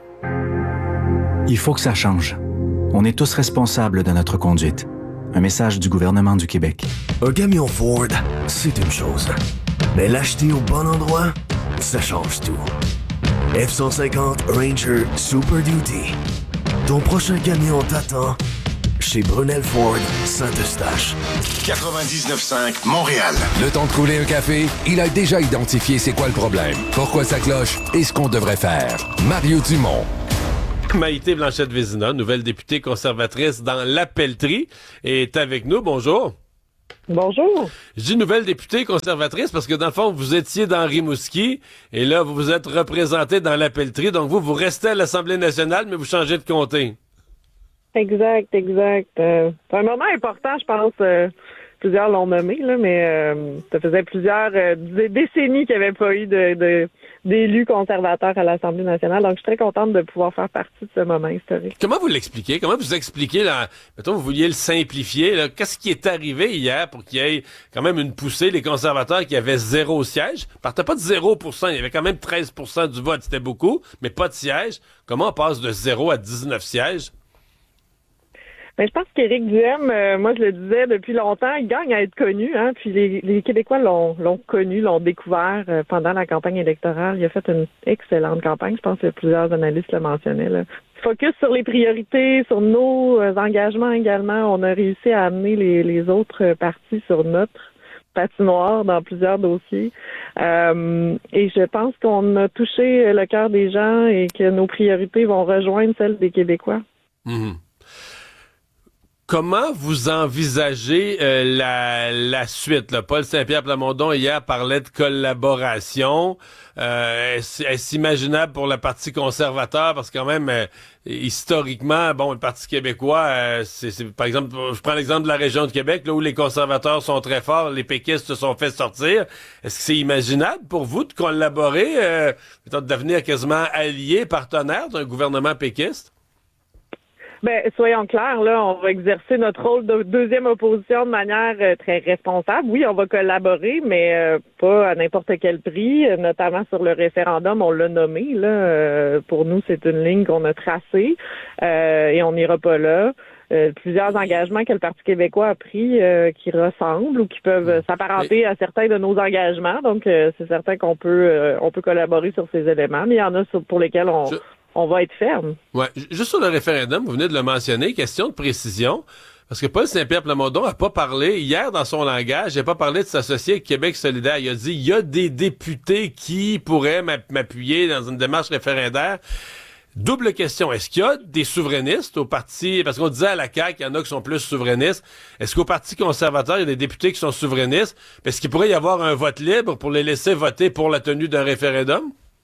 Il faut que ça change. On est tous responsables de notre conduite. Un message du gouvernement du Québec. Un camion Ford, c'est une chose. Mais l'acheter au bon endroit, ça change tout. F-150 Ranger Super Duty. Ton prochain camion t'attend chez Brunel Ford Saint-Eustache. 99.5 Montréal. Le temps de couler un café, il a déjà identifié c'est quoi le problème, pourquoi ça cloche et ce qu'on devrait faire. Mario Dumont. Maïté Blanchette-Vézina, nouvelle députée conservatrice dans la Pelletrie, est avec nous. Bonjour. Bonjour. Je dis nouvelle députée conservatrice parce que dans le fond, vous étiez dans Rimouski et là, vous vous êtes représenté dans la Pelletrie. Donc vous restez à l'Assemblée nationale, mais vous changez de comté. Exact. C'est un moment important, je pense. Plusieurs l'ont nommé, là, mais ça faisait plusieurs décennies qu'il n'y avait pas eu d'élus conservateurs à l'Assemblée nationale. Donc, je suis très contente de pouvoir faire partie de ce moment historique. Comment vous l'expliquez? Comment vous expliquez, là, mettons, vous vouliez le simplifier, là, qu'est-ce qui est arrivé hier pour qu'il y ait quand même une poussée, les conservateurs qui avaient 0 siège? Partait pas de 0%, il y avait quand même 13% du vote, c'était beaucoup, mais pas de siège. Comment on passe de 0 à 19 sièges? Ben, je pense qu'Éric Duhem, moi je le disais depuis longtemps, il gagne à être connu, hein, puis les Québécois l'ont connu, l'ont découvert pendant la campagne électorale. Il a fait une excellente campagne, je pense que plusieurs analystes le mentionnaient, là. Focus sur les priorités, sur nos engagements également. On a réussi à amener les autres partis sur notre patinoire dans plusieurs dossiers. Et je pense qu'on a touché le cœur des gens et que nos priorités vont rejoindre celles des Québécois. Mmh. Comment vous envisagez la suite? Là? Paul Saint-Pierre Plamondon, hier, parlait de collaboration. Est-ce imaginable pour le Parti conservateur? Parce que quand même, historiquement, bon, le Parti québécois, c'est par exemple, je prends l'exemple de la région de Québec, là où les conservateurs sont très forts, les péquistes se sont fait sortir. Est-ce que c'est imaginable pour vous de collaborer, de devenir quasiment allié, partenaire d'un gouvernement péquiste? Ben, soyons clairs, là, on va exercer notre rôle de deuxième opposition de manière très responsable. Oui, on va collaborer, mais pas à n'importe quel prix, notamment sur le référendum, on l'a nommé, là. Pour nous, c'est une ligne qu'on a tracée et on n'ira pas là. Plusieurs engagements que le Parti québécois a pris qui ressemblent ou qui peuvent s'apparenter à certains de nos engagements. Donc, c'est certain qu'on peut collaborer sur ces éléments, mais il y en a pour lesquels on va être ferme. Ouais, juste sur le référendum, vous venez de le mentionner, question de précision, parce que Paul Saint-Pierre Plamondon n'a pas parlé, hier dans son langage, il n'a pas parlé de s'associer avec Québec solidaire. Il a dit, il y a des députés qui pourraient m'appuyer dans une démarche référendaire. Double question, est-ce qu'il y a des souverainistes au parti, parce qu'on disait à la CAQ, il y en a qui sont plus souverainistes, est-ce qu'au Parti conservateur, il y a des députés qui sont souverainistes? Est-ce qu'il pourrait y avoir un vote libre pour les laisser voter pour la tenue d'un référendum?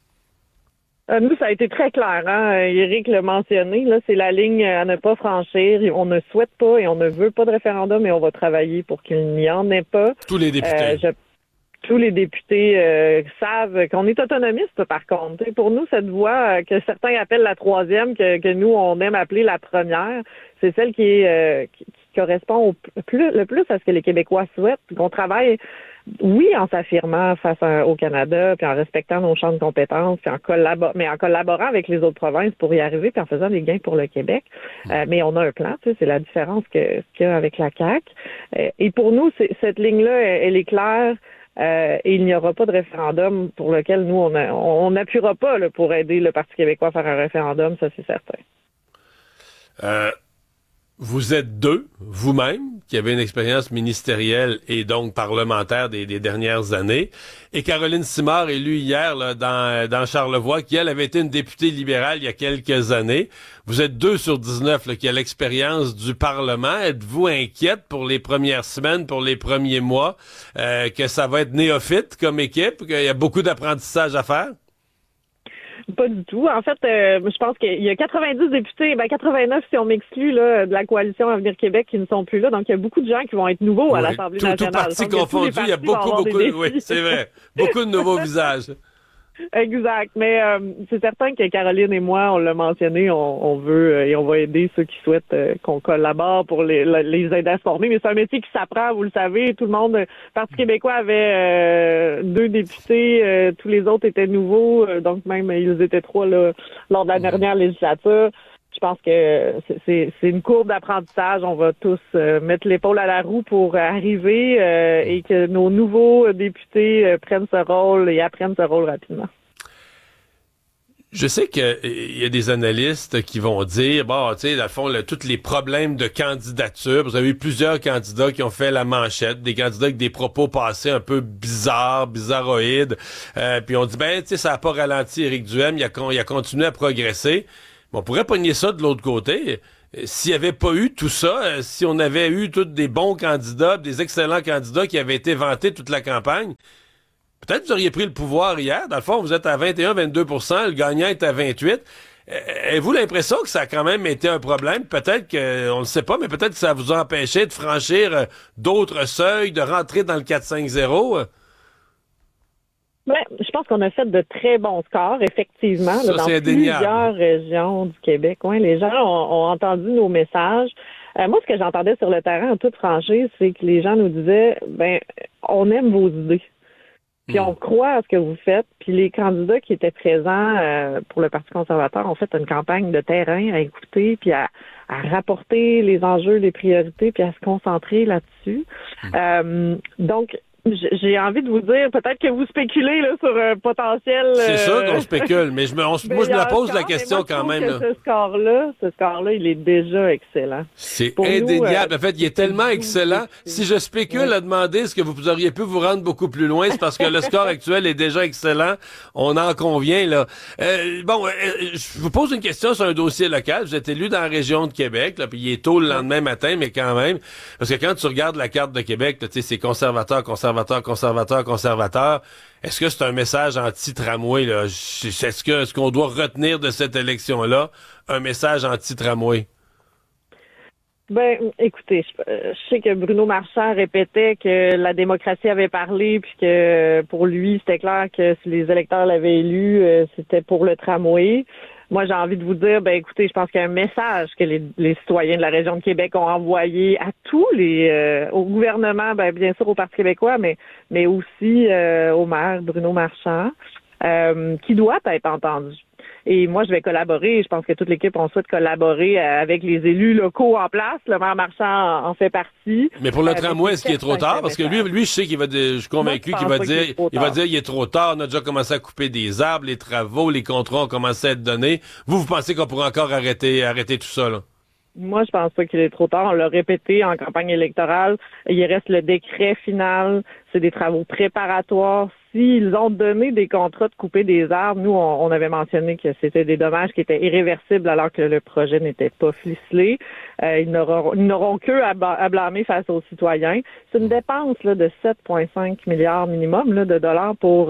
Nous, ça a été très clair, hein. Éric l'a mentionné, là, c'est la ligne à ne pas franchir. On ne souhaite pas et on ne veut pas de référendum et on va travailler pour qu'il n'y en ait pas. Tous les députés. Tous les députés savent qu'on est autonomiste, par contre. Et pour nous, cette voie que certains appellent la troisième, que nous, on aime appeler la première, c'est celle qui correspond le plus à ce que les Québécois souhaitent, qu'on travaille, oui, en s'affirmant face au Canada, puis en respectant nos champs de compétences, puis mais en collaborant avec les autres provinces pour y arriver, puis en faisant des gains pour le Québec. Mais on a un plan, tu sais, c'est la différence qu'il y a avec la CAQ. Et pour nous, cette ligne-là, elle est claire. Et il n'y aura pas de référendum pour lequel nous, on n'appuiera pas là, pour aider le Parti québécois à faire un référendum, ça c'est certain. Vous êtes deux, vous-même, qui avez une expérience ministérielle et donc parlementaire des dernières années, et Caroline Simard, élue hier là, dans Charlevoix, qui, elle, avait été une députée libérale il y a quelques années. Vous êtes 2 sur 19 là, qui a l'expérience du Parlement. Êtes-vous inquiète pour les premières semaines, pour les premiers mois, que ça va être néophyte comme équipe, qu'il y a beaucoup d'apprentissage à faire? Pas du tout. En fait, je pense qu'il y a 90 députés, 89 si on m'exclue là, de la coalition Avenir Québec qui ne sont plus là. Donc, il y a beaucoup de gens qui vont être nouveaux à l'Assemblée nationale. Tout parti confondu, il y a beaucoup, oui, c'est vrai. Beaucoup de nouveaux visages. Exact. Mais c'est certain que Caroline et moi, on l'a mentionné, on veut et on va aider ceux qui souhaitent qu'on collabore pour les aider à se former. Mais c'est un métier qui s'apprend, vous le savez. Tout le monde, le Parti québécois avait 2 députés, tous les autres étaient nouveaux, donc même ils étaient 3 là, lors de la dernière législature. Je pense que c'est une courbe d'apprentissage. On va tous mettre l'épaule à la roue pour arriver et que nos nouveaux députés prennent ce rôle et apprennent ce rôle rapidement. Je sais qu'il y a des analystes qui vont dire, bon, tu sais, à fond, tous les problèmes de candidature, vous avez eu plusieurs candidats qui ont fait la manchette, des candidats avec des propos passés un peu bizarroïdes, puis on dit, tu sais, ça n'a pas ralenti Éric Duhaime, il a continué à progresser. On pourrait pogner ça de l'autre côté. S'il n'y avait pas eu tout ça, si on avait eu tous des bons candidats, des excellents candidats qui avaient été vantés toute la campagne, peut-être que vous auriez pris le pouvoir hier. Dans le fond, vous êtes à 21-22%, le gagnant est à 28%. Avez-vous l'impression que ça a quand même été un problème? Peut-être que, on ne sait pas, mais peut-être que ça vous a empêché de franchir d'autres seuils, de rentrer dans le 4-5-0? Je pense qu'on a fait de très bons scores, effectivement, ça, là, dans plusieurs régions du Québec. Ouais, les gens ont entendu nos messages. Moi, ce que j'entendais sur le terrain, en toute franchise, c'est que les gens nous disaient, on aime vos idées. Puis on croit à ce que vous faites. Puis les candidats qui étaient présents pour le Parti conservateur ont fait une campagne de terrain à écouter, puis à rapporter les enjeux, les priorités, puis à se concentrer là-dessus. Donc, j'ai envie de vous dire, peut-être que vous spéculez là, sur un potentiel... C'est sûr qu'on spécule, mais moi, je me la pose la question quand même. Là. Ce score-là, il est déjà excellent. C'est indéniable. En fait, il est tellement excellent. Si je spécule à demander est-ce que vous auriez pu vous rendre beaucoup plus loin, c'est parce que le score actuel est déjà excellent. On en convient, là. Je vous pose une question sur un dossier local. Vous êtes élu dans la région de Québec, là, puis il est tôt le lendemain matin, mais quand même. Parce que quand tu regardes la carte de Québec, tu sais, c'est conservateur. Est-ce que c'est un message anti-tramway, là? Est-ce qu'on doit retenir de cette élection-là un message anti-tramway? Écoutez, je sais que Bruno Marchand répétait que la démocratie avait parlé, puis que pour lui, c'était clair que si les électeurs l'avaient élu, c'était pour le tramway. Moi, j'ai envie de vous dire, écoutez, je pense qu'il y a un message que les citoyens de la région de Québec ont envoyé à tous au gouvernement, bien sûr au Parti québécois, mais aussi au maire Bruno Marchand, qui doit être entendu. Et moi, je vais collaborer. Je pense que toute l'équipe, on souhaite collaborer avec les élus locaux en place. Le maire Marchand en fait partie. Mais pour le tramway, est-ce qu'il est trop tard? Parce que lui, je sais je suis convaincu qu'il va dire, il est trop tard. On a déjà commencé à couper des arbres, les travaux, les contrats ont commencé à être donnés. Vous pensez qu'on pourrait encore arrêter tout ça, là? Moi, je pense pas qu'il est trop tard. On l'a répété en campagne électorale. Il reste le décret final. C'est des travaux préparatoires. S'ils ont donné des contrats de couper des arbres, nous, on avait mentionné que c'était des dommages qui étaient irréversibles alors que le projet n'était pas ficelé. Ils n'auront qu'eux à blâmer face aux citoyens. C'est une dépense là, de 7,5 milliards minimum là, de dollars pour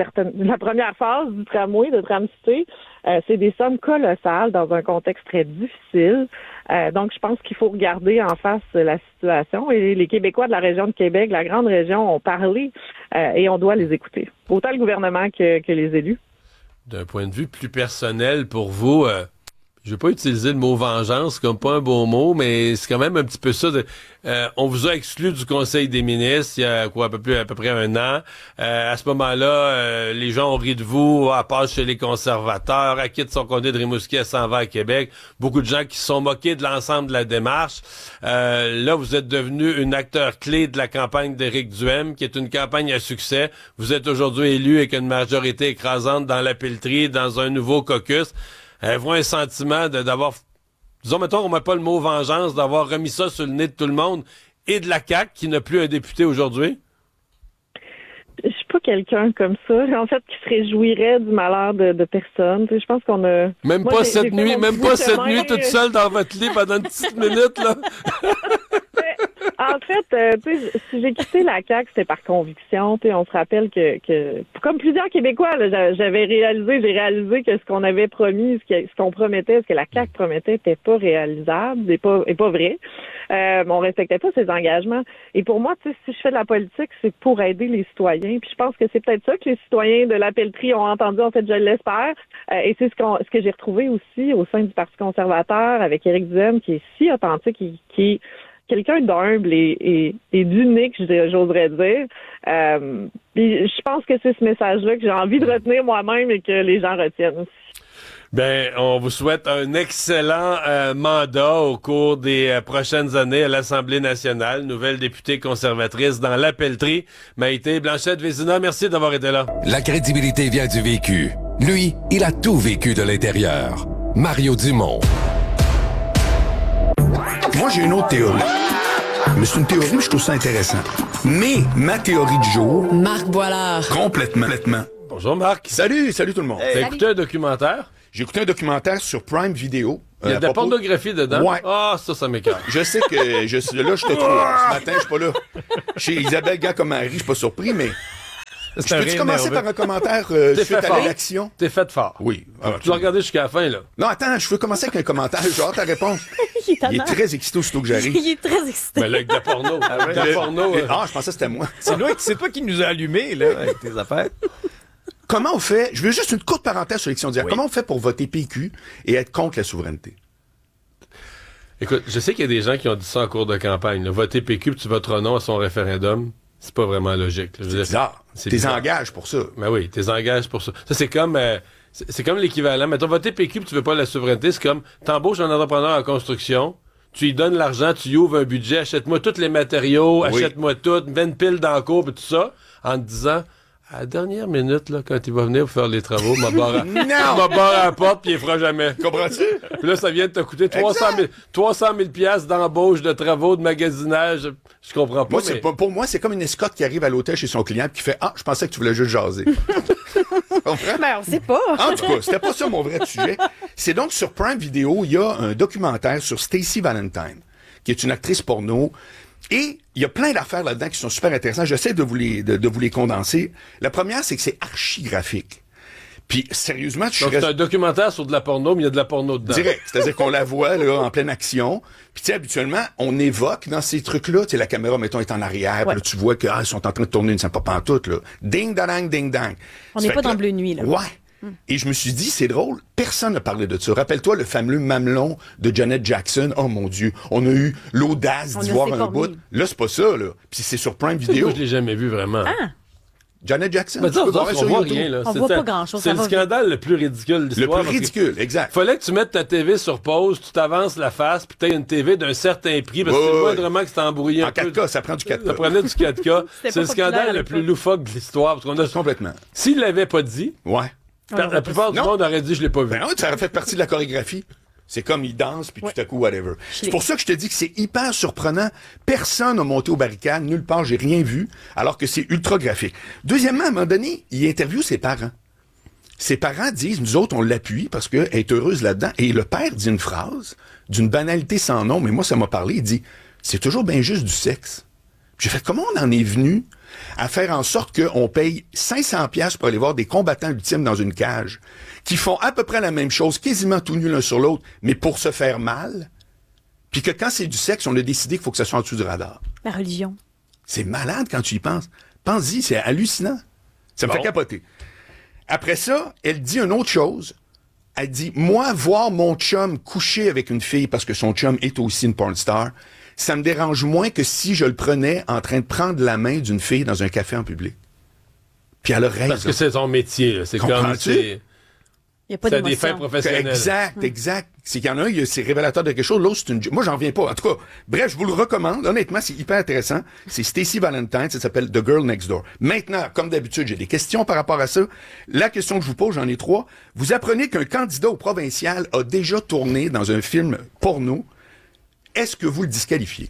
la première phase du tramway, de Tramcité. C'est des sommes colossales dans un contexte très difficile. Donc, je pense qu'il faut regarder en face la situation. Et les Québécois de la région de Québec, la grande région, ont parlé et on doit les écouter. Autant le gouvernement que les élus. D'un point de vue plus personnel pour vous, je vais pas utiliser le mot vengeance comme pas un beau mot, mais c'est quand même un petit peu ça. On vous a exclu du Conseil des ministres il y a à peu près un an. À ce moment-là, les gens ont ri de vous, à part chez les conservateurs, elle quitte son comté de Rimouski, elle s'en va à Québec. Beaucoup de gens qui se sont moqués de l'ensemble de la démarche. Là, vous êtes devenu un acteur clé de la campagne d'Éric Duhaime, qui est une campagne à succès. Vous êtes aujourd'hui élu avec une majorité écrasante dans la Pelletrie, dans un nouveau caucus. Avez-vous un sentiment d'avoir, disons, mettons, on met pas le mot vengeance, d'avoir remis ça sur le nez de tout le monde et de la CAQ qui n'a plus un député aujourd'hui? Je suis pas quelqu'un comme ça, en fait, qui se réjouirait du malheur de personne. Je pense qu'on a... Même pas cette nuit toute seule dans votre lit pendant une petite minute, là? En fait, si j'ai quitté la CAQ, c'était par conviction. On se rappelle que comme plusieurs Québécois, là, j'ai réalisé que ce qu'on avait promis, ce qu'on promettait, ce que la CAQ promettait, n'était pas réalisable, et pas vrai. On respectait pas ses engagements. Et pour moi, si je fais de la politique, c'est pour aider les citoyens. Puis je pense que c'est peut-être ça que les citoyens de la pelleterie ont entendu. En fait, je l'espère. Et c'est ce que j'ai retrouvé aussi au sein du Parti conservateur avec Éric Duhaime, qui est si authentique et qui est quelqu'un d'humble et d'unique, j'oserais dire. Puis je pense que c'est ce message-là que j'ai envie de retenir moi-même et que les gens retiennent aussi. Ben, on vous souhaite un excellent mandat au cours des prochaines années à l'Assemblée nationale. Nouvelle députée conservatrice dans la pelleterie. Maïté Blanchette-Vézina, merci d'avoir été là. La crédibilité vient du vécu. Lui, il a tout vécu de l'intérieur. Mario Dumont. Moi, j'ai une autre théorie. Mais c'est une théorie, mais je trouve ça intéressant. Mais ma théorie du jour... Marc Boilard. Complètement. Bonjour, Marc. Salut tout le monde. Hey, t'as écouté un documentaire? J'ai écouté un documentaire sur Prime Video. Il y a de la pornographie dedans? Ouais. Ah, ça m'écoeure. Je sais que là, je te trouve. Ce matin, je suis pas là. Chez Isabelle Gars-Comary, je suis pas surpris, mais... Je peux-tu commencer par un commentaire suite à l'élection? T'es fait fort. Oui. Tu l'as regardé jusqu'à la fin, là. Non, attends, je veux commencer avec un commentaire. J'ai hâte à répondre. Il est très excité aussitôt que j'arrive. Il est très excité. Mais là, avec de la porno. Ah, je pensais que c'était moi. C'est toi qui nous as allumés, là, avec tes affaires. Comment on fait, je veux juste une courte parenthèse sur l'élection d'hier. Oui. Comment on fait pour voter PQ et être contre la souveraineté? Écoute, je sais qu'il y a des gens qui ont dit ça en cours de campagne. Là. Voter PQ puis tu voteras non à son référendum, c'est pas vraiment logique. C'est bizarre. T'es engagé pour ça. Ben oui, t'es engagé pour ça. Ça, c'est comme... c'est comme l'équivalent. Mettons, voter PQ puis tu veux pas la souveraineté, c'est comme t'embauches un entrepreneur en construction, tu lui donnes l'argent, tu lui ouvres un budget, achète-moi tous les matériaux, achète-moi tout, mets une pile dans le cours et tout ça, en te disant... À la dernière minute, là, quand il va venir pour faire les travaux, m'a barré à la porte puis il fera jamais. Comprends-tu? Puis là, ça vient de te coûter 300 000 piastres d'embauche, de travaux, de magasinage. Je comprends pas. Pour moi, c'est comme une escorte qui arrive à l'hôtel chez son client puis qui fait « Ah, je pensais que tu voulais juste jaser. » Ben, on sait pas. En tout cas, c'était pas ça mon vrai sujet. C'est donc sur Prime Video, il y a un documentaire sur Stacey Valentine, qui est une actrice porno. Et il y a plein d'affaires là-dedans qui sont super intéressantes. J'essaie de vous les condenser. La première, c'est que c'est archi-graphique. Puis, sérieusement, c'est un documentaire sur de la porno, mais il y a de la porno dedans. Direct. C'est-à-dire qu'on la voit, là, en pleine action. Puis, tu sais, habituellement, on évoque dans ces trucs-là, tu sais, la caméra, mettons, est en arrière. Puis là, tu vois qu'ils sont en train de tourner une sympa pantoute, là. Ding-dang, ding-dang. On n'est pas dans Bleu Nuit, là. Ouais. Et je me suis dit, c'est drôle, personne n'a parlé de ça. Rappelle-toi le fameux mamelon de Janet Jackson. Oh mon Dieu, on a eu l'audace d'y voir un bout. Là, c'est pas ça, là. Puis c'est sur Prime Video. Moi, je l'ai jamais vu vraiment. Ah. Janet Jackson. Mais on voit rien, là. On voit pas grand-chose. C'est le scandale le plus ridicule de l'histoire. Le plus ridicule, exact. Fallait que tu mettes ta TV sur pause, tu t'avances la face, puis t'as une TV d'un certain prix, parce que tu vois vraiment que c'est embrouillé un peu. En 4K, ça prend du 4K. Ça prenait du 4K. C'est le scandale le plus loufoque de l'histoire. Complètement. S'il l'avait pas dit... Ouais. La plupart du monde aurait dit « je l'ai pas vu ». Ben oui, ça aurait fait partie de la chorégraphie. C'est comme ils dansent, puis tout à coup, whatever. C'est pour ça que je te dis que c'est hyper surprenant. Personne n'a monté aux barricades, nulle part, j'ai rien vu, alors que c'est ultra graphique. Deuxièmement, à un moment donné, il interviewe ses parents. Ses parents disent, nous autres, on l'appuie parce qu'elle est heureuse là-dedans. Et le père dit une phrase, d'une banalité sans nom, mais moi, ça m'a parlé. Il dit, c'est toujours bien juste du sexe. J'ai fait, comment on en est venu à faire en sorte qu'on paye 500$ pour aller voir des combattants ultimes dans une cage, qui font à peu près la même chose, quasiment tout nus l'un sur l'autre, mais pour se faire mal, puis que quand c'est du sexe, on a décidé qu'il faut que ça soit en dessous du radar. La religion. C'est malade quand tu y penses. Pense-y, c'est hallucinant. Ça me fait capoter. Après ça, elle dit une autre chose. Elle dit, moi, voir mon chum coucher avec une fille parce que son chum est aussi une porn star, ça me dérange moins que si je le prenais en train de prendre la main d'une fille dans un café en public. Puis elle a raison. Parce que c'est son métier. Là. C'est comme... Il n'y a pas d'émotion. C'est des fins professionnelles. Exact. C'est qu'il y en a un, c'est révélateur de quelque chose, l'autre, c'est une... Moi, j'en reviens pas. En tout cas, bref, je vous le recommande. Honnêtement, c'est hyper intéressant. C'est Stacey Valentine, ça s'appelle The Girl Next Door. Maintenant, comme d'habitude, j'ai des questions par rapport à ça. La question que je vous pose, j'en ai 3. Vous apprenez qu'un candidat au provincial a déjà tourné dans un film porno. Est-ce que vous le disqualifiez?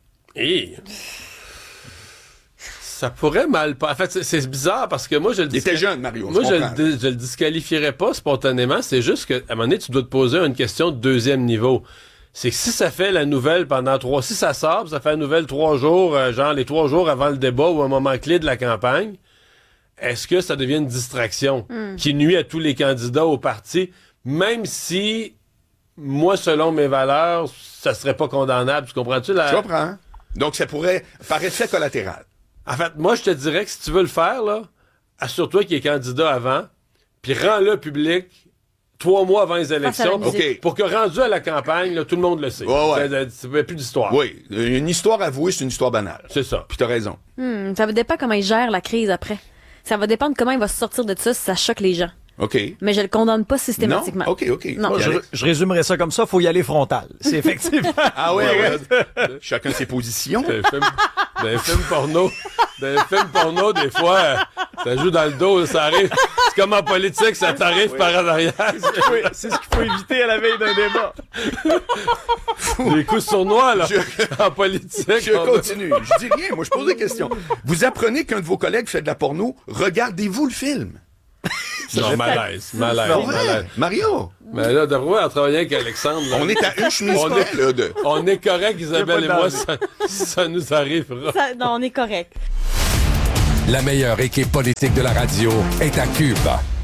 Ça pourrait mal pas. En fait, c'est bizarre parce que moi, je le Il était jeune, Mario. Moi, je le disqualifierais pas spontanément. C'est juste qu'à un moment donné, tu dois te poser une question de deuxième niveau. c'est que si ça fait la nouvelle si ça sort, ça fait la nouvelle 3 jours, genre les 3 jours avant le débat ou un moment clé de la campagne, est-ce que ça devient une distraction qui nuit à tous les candidats au parti, même si, moi, selon mes valeurs, ça serait pas condamnable, tu comprends-tu? Je comprends. Donc, ça pourrait, par effet collatéral. En fait, moi, je te dirais que si tu veux le faire, là, assure-toi qu'il est candidat avant, puis rends-le public 3 mois avant les élections, pour que rendu à la campagne, là, tout le monde le sait. C'est plus d'histoire. Oui, une histoire avouée, c'est une histoire banale. C'est ça. Puis t'as raison. Ça va dépendre comment il gère la crise après. Ça va dépendre comment il va se sortir de ça si ça choque les gens. OK. Mais je le condamne pas systématiquement. Non? OK. Non. Moi, je résumerais ça comme ça, faut y aller frontal. C'est effectivement. Ah oui, chacun ses positions. Dans les films porno, des fois, ça joue dans le dos, ça arrive. C'est comme en politique, ça t'arrive par en arrière. C'est ce qu'il faut éviter à la veille d'un débat. Des coups sournois, là, en politique. Je continue. Je dis rien, moi, je pose des questions. Vous apprenez qu'un de vos collègues fait de la porno, regardez-vous le film. Non, malaise. Mario! Mais là, d'après en travaillant avec Alexandre... Là, on est à une chemise près, là. On est correct, Isabelle et moi, ça nous arrivera. Non, on est correct. La meilleure équipe politique de la radio est à Cube.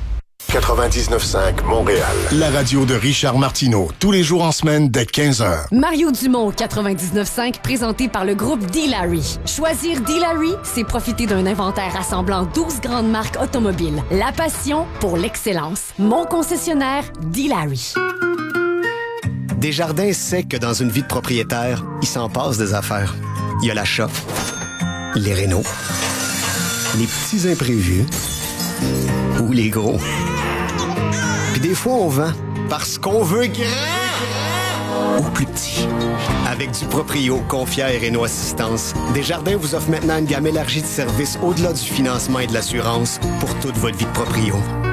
99.5 Montréal. La radio de Richard Martineau, tous les jours en semaine dès 15h. Mario Dumont, 99.5, présenté par le groupe D-Larry. Choisir D-Larry, c'est profiter d'un inventaire rassemblant 12 grandes marques automobiles. La passion pour l'excellence. Mon concessionnaire, D-Larry. Desjardins sait que dans une vie de propriétaire, il s'en passe des affaires. Il y a l'achat, les rénaux, les petits imprévus ou les gros. Puis des fois, on vend parce qu'on veut grand ou plus petit. Avec du Proprio, Confia et Réno Assistance, Desjardins vous offre maintenant une gamme élargie de services au-delà du financement et de l'assurance pour toute votre vie de proprio.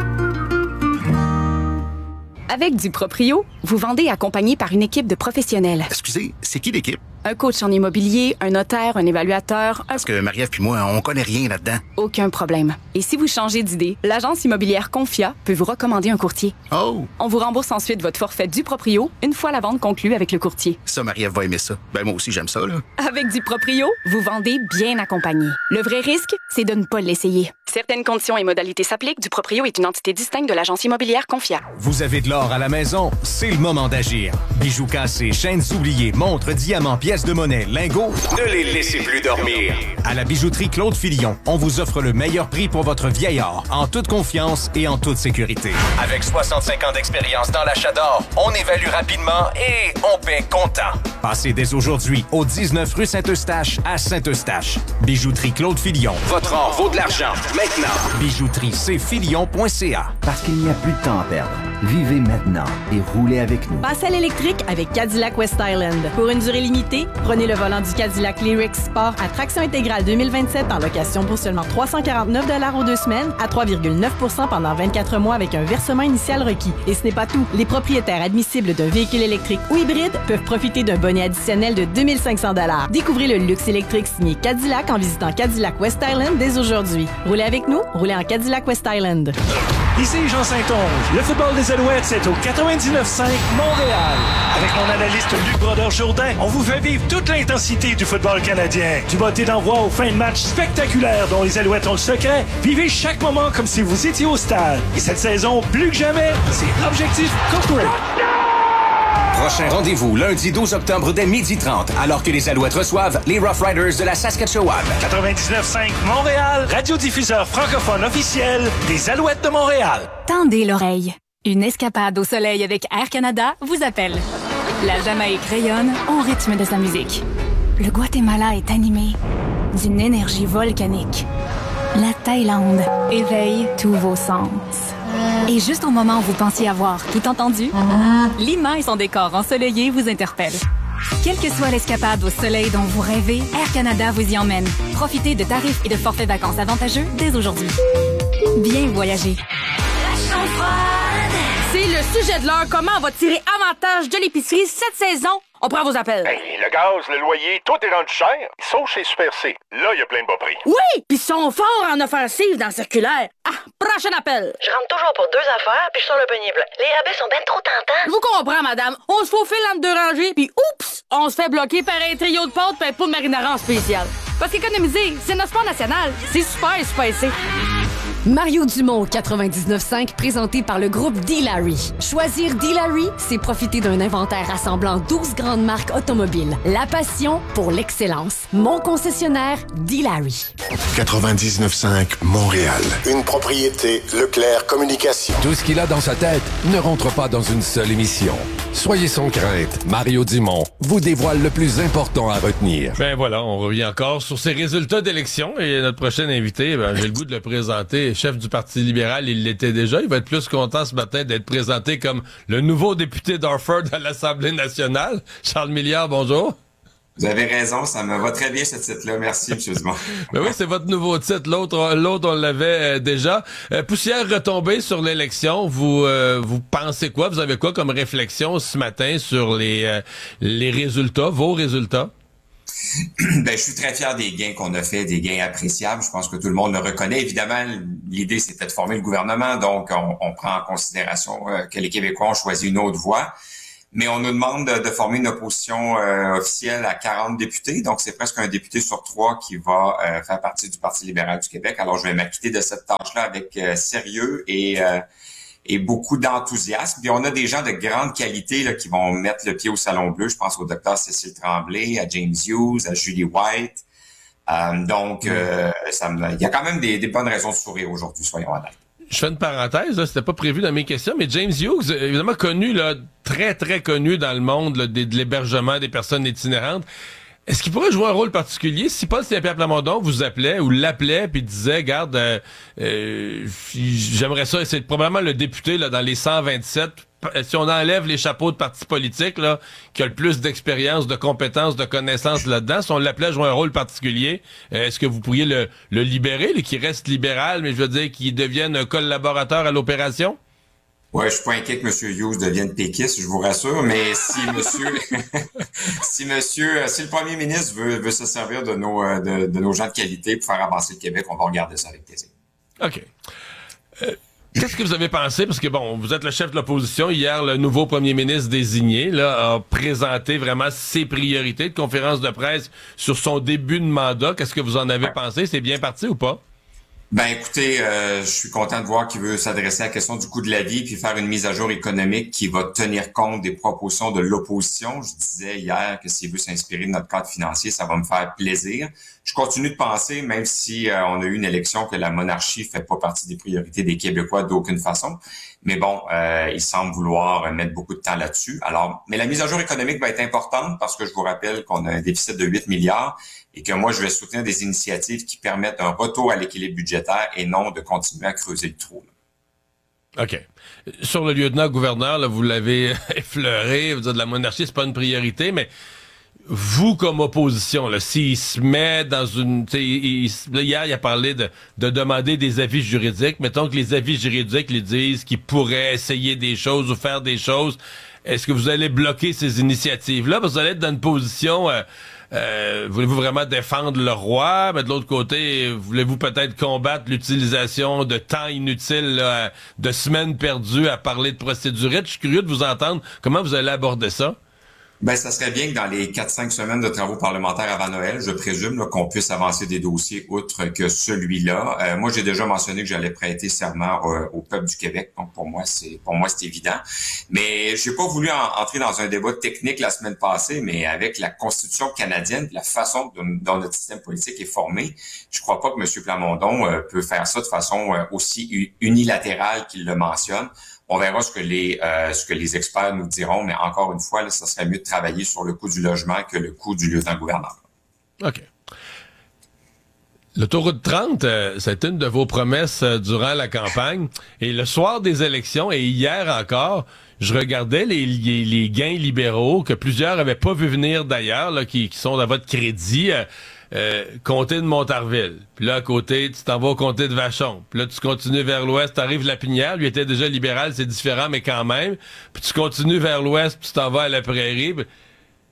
Avec du Proprio, vous vendez accompagné par une équipe de professionnels. Excusez, c'est qui l'équipe? Un coach en immobilier, un notaire, un évaluateur... Parce que Marie-Ève puis moi, on connaît rien là-dedans. Aucun problème. Et si vous changez d'idée, l'agence immobilière Confia peut vous recommander un courtier. Oh! On vous rembourse ensuite votre forfait du Proprio une fois la vente conclue avec le courtier. Ça, Marie-Ève va aimer ça. Ben moi aussi, j'aime ça, là. Avec du Proprio, vous vendez bien accompagné. Le vrai risque, c'est de ne pas l'essayer. Certaines conditions et modalités s'appliquent. Du Proprio est une entité distincte de l'agence immobilière Confia. Vous avez de l'or à la maison? C'est le moment d'agir. Bijoux cassés, chaînes oubliées, montres, diamants, pièces de monnaie, lingots, ne les laissez plus dormir. À la bijouterie Claude Filion, on vous offre le meilleur prix pour votre vieil or, en toute confiance et en toute sécurité. Avec 65 ans d'expérience dans l'achat d'or, on évalue rapidement et on paie comptant. Passez dès aujourd'hui au 19 rue Saint-Eustache à Saint-Eustache. Bijouterie Claude Filion. Votre or vaut de l'argent. Maintenant. Bijouteriecfilion.ca. Parce qu'il n'y a plus de temps à perdre. Vivez maintenant et roulez avec nous. Passez à l'électrique avec Cadillac West Island. Pour une durée limitée, prenez le volant du Cadillac Lyriq Sport à traction intégrale 2027 en location pour seulement 349 $ aux 2 semaines à 3,9 % pendant 24 mois avec un versement initial requis. Et ce n'est pas tout. Les propriétaires admissibles d'un véhicule électrique ou hybride peuvent profiter d'un bonnet additionnel de 2500 $. Découvrez le luxe électrique signé Cadillac en visitant Cadillac West Island dès aujourd'hui. Roulez avec nous, roulez en Cadillac West Island. Ici Jean Saint-Onge. Le football des Alouettes, c'est au 99.5 Montréal. Avec mon analyste Luc Brodeur-Jourdain, on vous fait vivre toute l'intensité du football canadien. Du botté d'envoi aux fins de match spectaculaires dont les Alouettes ont le secret. Vivez chaque moment comme si vous étiez au stade. Et cette saison, plus que jamais, c'est Objectif Corporate. Prochain rendez-vous, lundi 12 octobre dès 12h30, alors que les Alouettes reçoivent les Rough Riders de la Saskatchewan. 99.5 Montréal, radiodiffuseur francophone officiel des Alouettes de Montréal. Tendez l'oreille. Une escapade au soleil avec Air Canada vous appelle. La Jamaïque rayonne au rythme de sa musique. Le Guatemala est animé d'une énergie volcanique. La Thaïlande éveille tous vos sens. Et juste au moment où vous pensiez avoir tout entendu, Lima et son décor ensoleillé vous interpellent. Quelle que soit l'escapade au soleil dont vous rêvez, Air Canada vous y emmène. Profitez de tarifs et de forfaits vacances avantageux dès aujourd'hui. Bien voyager. C'est le sujet de l'heure. Comment on va tirer avantage de l'épicerie cette saison? On prend vos appels. Hey, le gaz, le loyer, tout est rendu cher. Sauf chez Super C. Là, il y a plein de bas prix. Oui! Puis ils sont forts en offensive dans le circulaire. Ah, Prochain appel. Je rentre toujours pour 2 affaires, puis je sors le panier plein. Les rabais sont ben trop tentants. Je vous comprends, madame. On se faufile entre 2 rangées, puis oups, on se fait bloquer par un trio de pâtes et un pot de marinara en spécial. Parce qu'économiser, c'est notre sport national. C'est super espacé. Mario Dumont, 99.5, présenté par le groupe D-Larry. Choisir D-Larry, c'est profiter d'un inventaire rassemblant 12 grandes marques automobiles. La passion pour l'excellence. Mon concessionnaire, D-Larry. 99.5 Montréal. Une propriété Leclerc Communication. Tout ce qu'il a dans sa tête ne rentre pas dans une seule émission. Soyez sans crainte, Mario Dumont vous dévoile le plus important à retenir. Ben voilà, on revient encore sur ces résultats d'élection et notre prochain invité, j'ai le goût de le présenter, chef du Parti libéral, il l'était déjà. Il va être plus content ce matin d'être présenté comme le nouveau député d'Orford à l'Assemblée nationale. Charles Milliard, bonjour. Vous avez raison, ça me va très bien ce titre-là. Merci, M. Dumont. Ben oui, c'est votre nouveau titre. L'autre, on l'avait déjà. Poussière retombée sur l'élection. Vous pensez quoi? Vous avez quoi comme réflexion ce matin sur les résultats, vos résultats? Ben, je suis très fier des gains qu'on a fait, des gains appréciables. Je pense que tout le monde le reconnaît. Évidemment, l'idée, c'était de former le gouvernement. Donc, on prend en considération que les Québécois ont choisi une autre voie. Mais on nous demande de former une opposition officielle à 40 députés. Donc, c'est presque un député sur 3 qui va faire partie du Parti libéral du Québec. Alors, je vais m'acquitter de cette tâche-là avec sérieux et beaucoup d'enthousiasme. Puis on a des gens de grande qualité là, qui vont mettre le pied au Salon Bleu. Je pense au docteur Cécile Tremblay, à James Hughes, à Julie White. Il y a quand même des bonnes raisons de sourire aujourd'hui, soyons honnêtes. Je fais une parenthèse, là, c'était pas prévu dans mes questions, mais James Hughes, évidemment connu, là, très, très connu dans le monde là, de l'hébergement des personnes itinérantes. Est-ce qu'il pourrait jouer un rôle particulier si Paul Saint-Pierre Plamondon vous appelait ou l'appelait puis disait, regarde, j'aimerais ça, c'est probablement le député là dans les 127, si on enlève les chapeaux de partis politiques là, qui a le plus d'expérience, de compétences, de connaissances là-dedans, si on l'appelait à jouer un rôle particulier, est-ce que vous pourriez le libérer, qui reste libéral, mais je veux dire qu'il devienne un collaborateur à l'opération? Ouais, je suis pas inquiet que M. Hughes devienne péquiste, je vous rassure, mais si le premier ministre veut se servir de nos gens de qualité pour faire avancer le Québec, on va regarder ça avec plaisir. OK. Qu'est-ce que vous avez pensé? Parce que bon, vous êtes le chef de l'opposition. Hier, le nouveau premier ministre désigné là, a présenté vraiment ses priorités de conférence de presse sur son début de mandat. Qu'est-ce que vous en avez pensé? C'est bien parti ou pas? Ben écoutez, je suis content de voir qu'il veut s'adresser à la question du coût de la vie puis faire une mise à jour économique qui va tenir compte des propositions de l'opposition. Je disais hier que s'il veut s'inspirer de notre cadre financier, ça va me faire plaisir. Je continue de penser, même si on a eu une élection, que la monarchie fait pas partie des priorités des Québécois d'aucune façon. Mais bon, il semble vouloir mettre beaucoup de temps là-dessus. Alors, mais la mise à jour économique va être importante parce que je vous rappelle qu'on a un déficit de 8 milliards et que moi, je vais soutenir des initiatives qui permettent un retour à l'équilibre budgétaire et non de continuer à creuser le trou. OK. Sur le lieutenant-gouverneur, là, vous l'avez effleuré, vous dites la monarchie, c'est pas une priorité, mais vous, comme opposition, là, s'il se met dans une... hier, il a parlé de demander des avis juridiques. Mettons que les avis juridiques lui disent qu'il pourrait essayer des choses ou faire des choses. Est-ce que vous allez bloquer ces initiatives-là? Parce que vous allez être dans une position... voulez-vous vraiment défendre le roi? Mais de l'autre côté, voulez-vous peut-être combattre l'utilisation de temps inutile, là, de semaines perdues à parler de procédurite? Je suis curieux de vous entendre. Comment vous allez aborder ça? Ben, ça serait bien que dans les 4-5 semaines de travaux parlementaires avant Noël, je présume là, qu'on puisse avancer des dossiers outre que celui-là. Moi, j'ai déjà mentionné que j'allais prêter serment au peuple du Québec. Donc, pour moi, c'est évident. Mais j'ai pas voulu entrer dans un débat technique la semaine passée, mais avec la Constitution canadienne, la façon dont notre système politique est formé, je crois pas que M. Plamondon peut faire ça de façon aussi unilatérale qu'il le mentionne. On verra ce que les experts nous diront, mais encore une fois, là, ça serait mieux de travailler sur le coût du logement que le coût du lieutenant-gouverneur. OK. L'autoroute 30, c'est une de vos promesses durant la campagne. Et le soir des élections, et hier encore, je regardais les gains libéraux que plusieurs avaient pas vu venir d'ailleurs, là, qui sont dans votre crédit. Comté de Montarville. Puis là, à côté, tu t'en vas au comté de Vachon. Puis là, tu continues vers l'ouest, t'arrives Lapinière. Lui était déjà libéral, c'est différent, mais quand même. Puis tu continues vers l'ouest, puis tu t'en vas à la Prairie.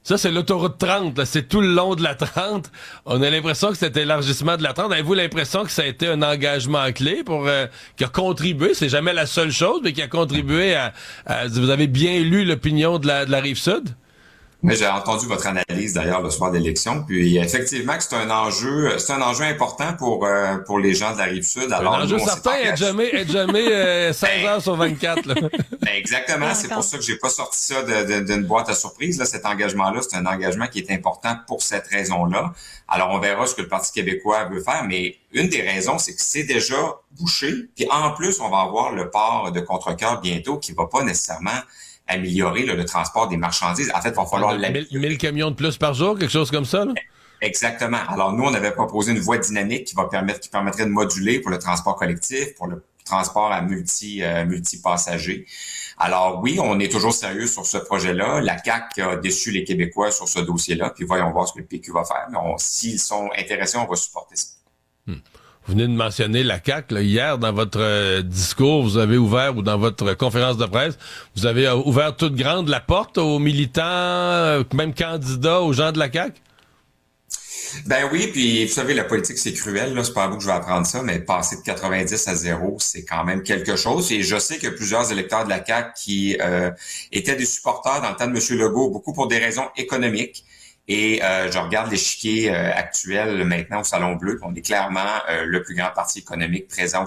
Ça, c'est l'autoroute 30, là. C'est tout le long de la 30. On a l'impression que cet élargissement de la 30, avez-vous l'impression que ça a été un engagement clé qui a contribué, c'est jamais la seule chose, mais qui a contribué à vous avez bien lu l'opinion de la Rive-Sud? Mais j'ai entendu votre analyse d'ailleurs le soir d'élection, puis effectivement que c'est un enjeu important pour les gens de la Rive-Sud. Alors un enjeu certain, être jamais 16 heures sur 24. Là. Ben exactement, c'est pour ça que j'ai pas sorti ça d'une boîte à surprise. Là, cet engagement-là, c'est un engagement qui est important pour cette raison-là. Alors on verra ce que le Parti québécois veut faire, mais une des raisons, c'est que c'est déjà bouché. Puis en plus, on va avoir le port de Contrecœur bientôt, qui va pas nécessairement améliorer le transport des marchandises. En fait, il va falloir... 1000 camions de plus par jour, quelque chose comme ça, là? Exactement. Alors, nous, on avait proposé une voie dynamique qui permettrait de moduler pour le transport collectif, pour le transport à multi-passagers. Alors, oui, on est toujours sérieux sur ce projet-là. La CAQ a déçu les Québécois sur ce dossier-là, puis voyons voir ce que le PQ va faire. Mais s'ils sont intéressés, on va supporter ça. Vous venez de mentionner la CAQ. Là, hier, dans votre discours, vous avez ouvert, ou dans votre conférence de presse, vous avez ouvert toute grande la porte aux militants, même candidats, aux gens de la CAQ? Ben oui, puis vous savez, la politique, c'est cruel, là. C'est pas à vous que je vais apprendre ça, mais passer de 90 à 0, c'est quand même quelque chose. Et je sais qu'il y a plusieurs électeurs de la CAQ qui étaient des supporters dans le temps de M. Legault, beaucoup pour des raisons économiques. Et je regarde l'échiquier actuel maintenant au Salon Bleu, on est clairement le plus grand parti économique présent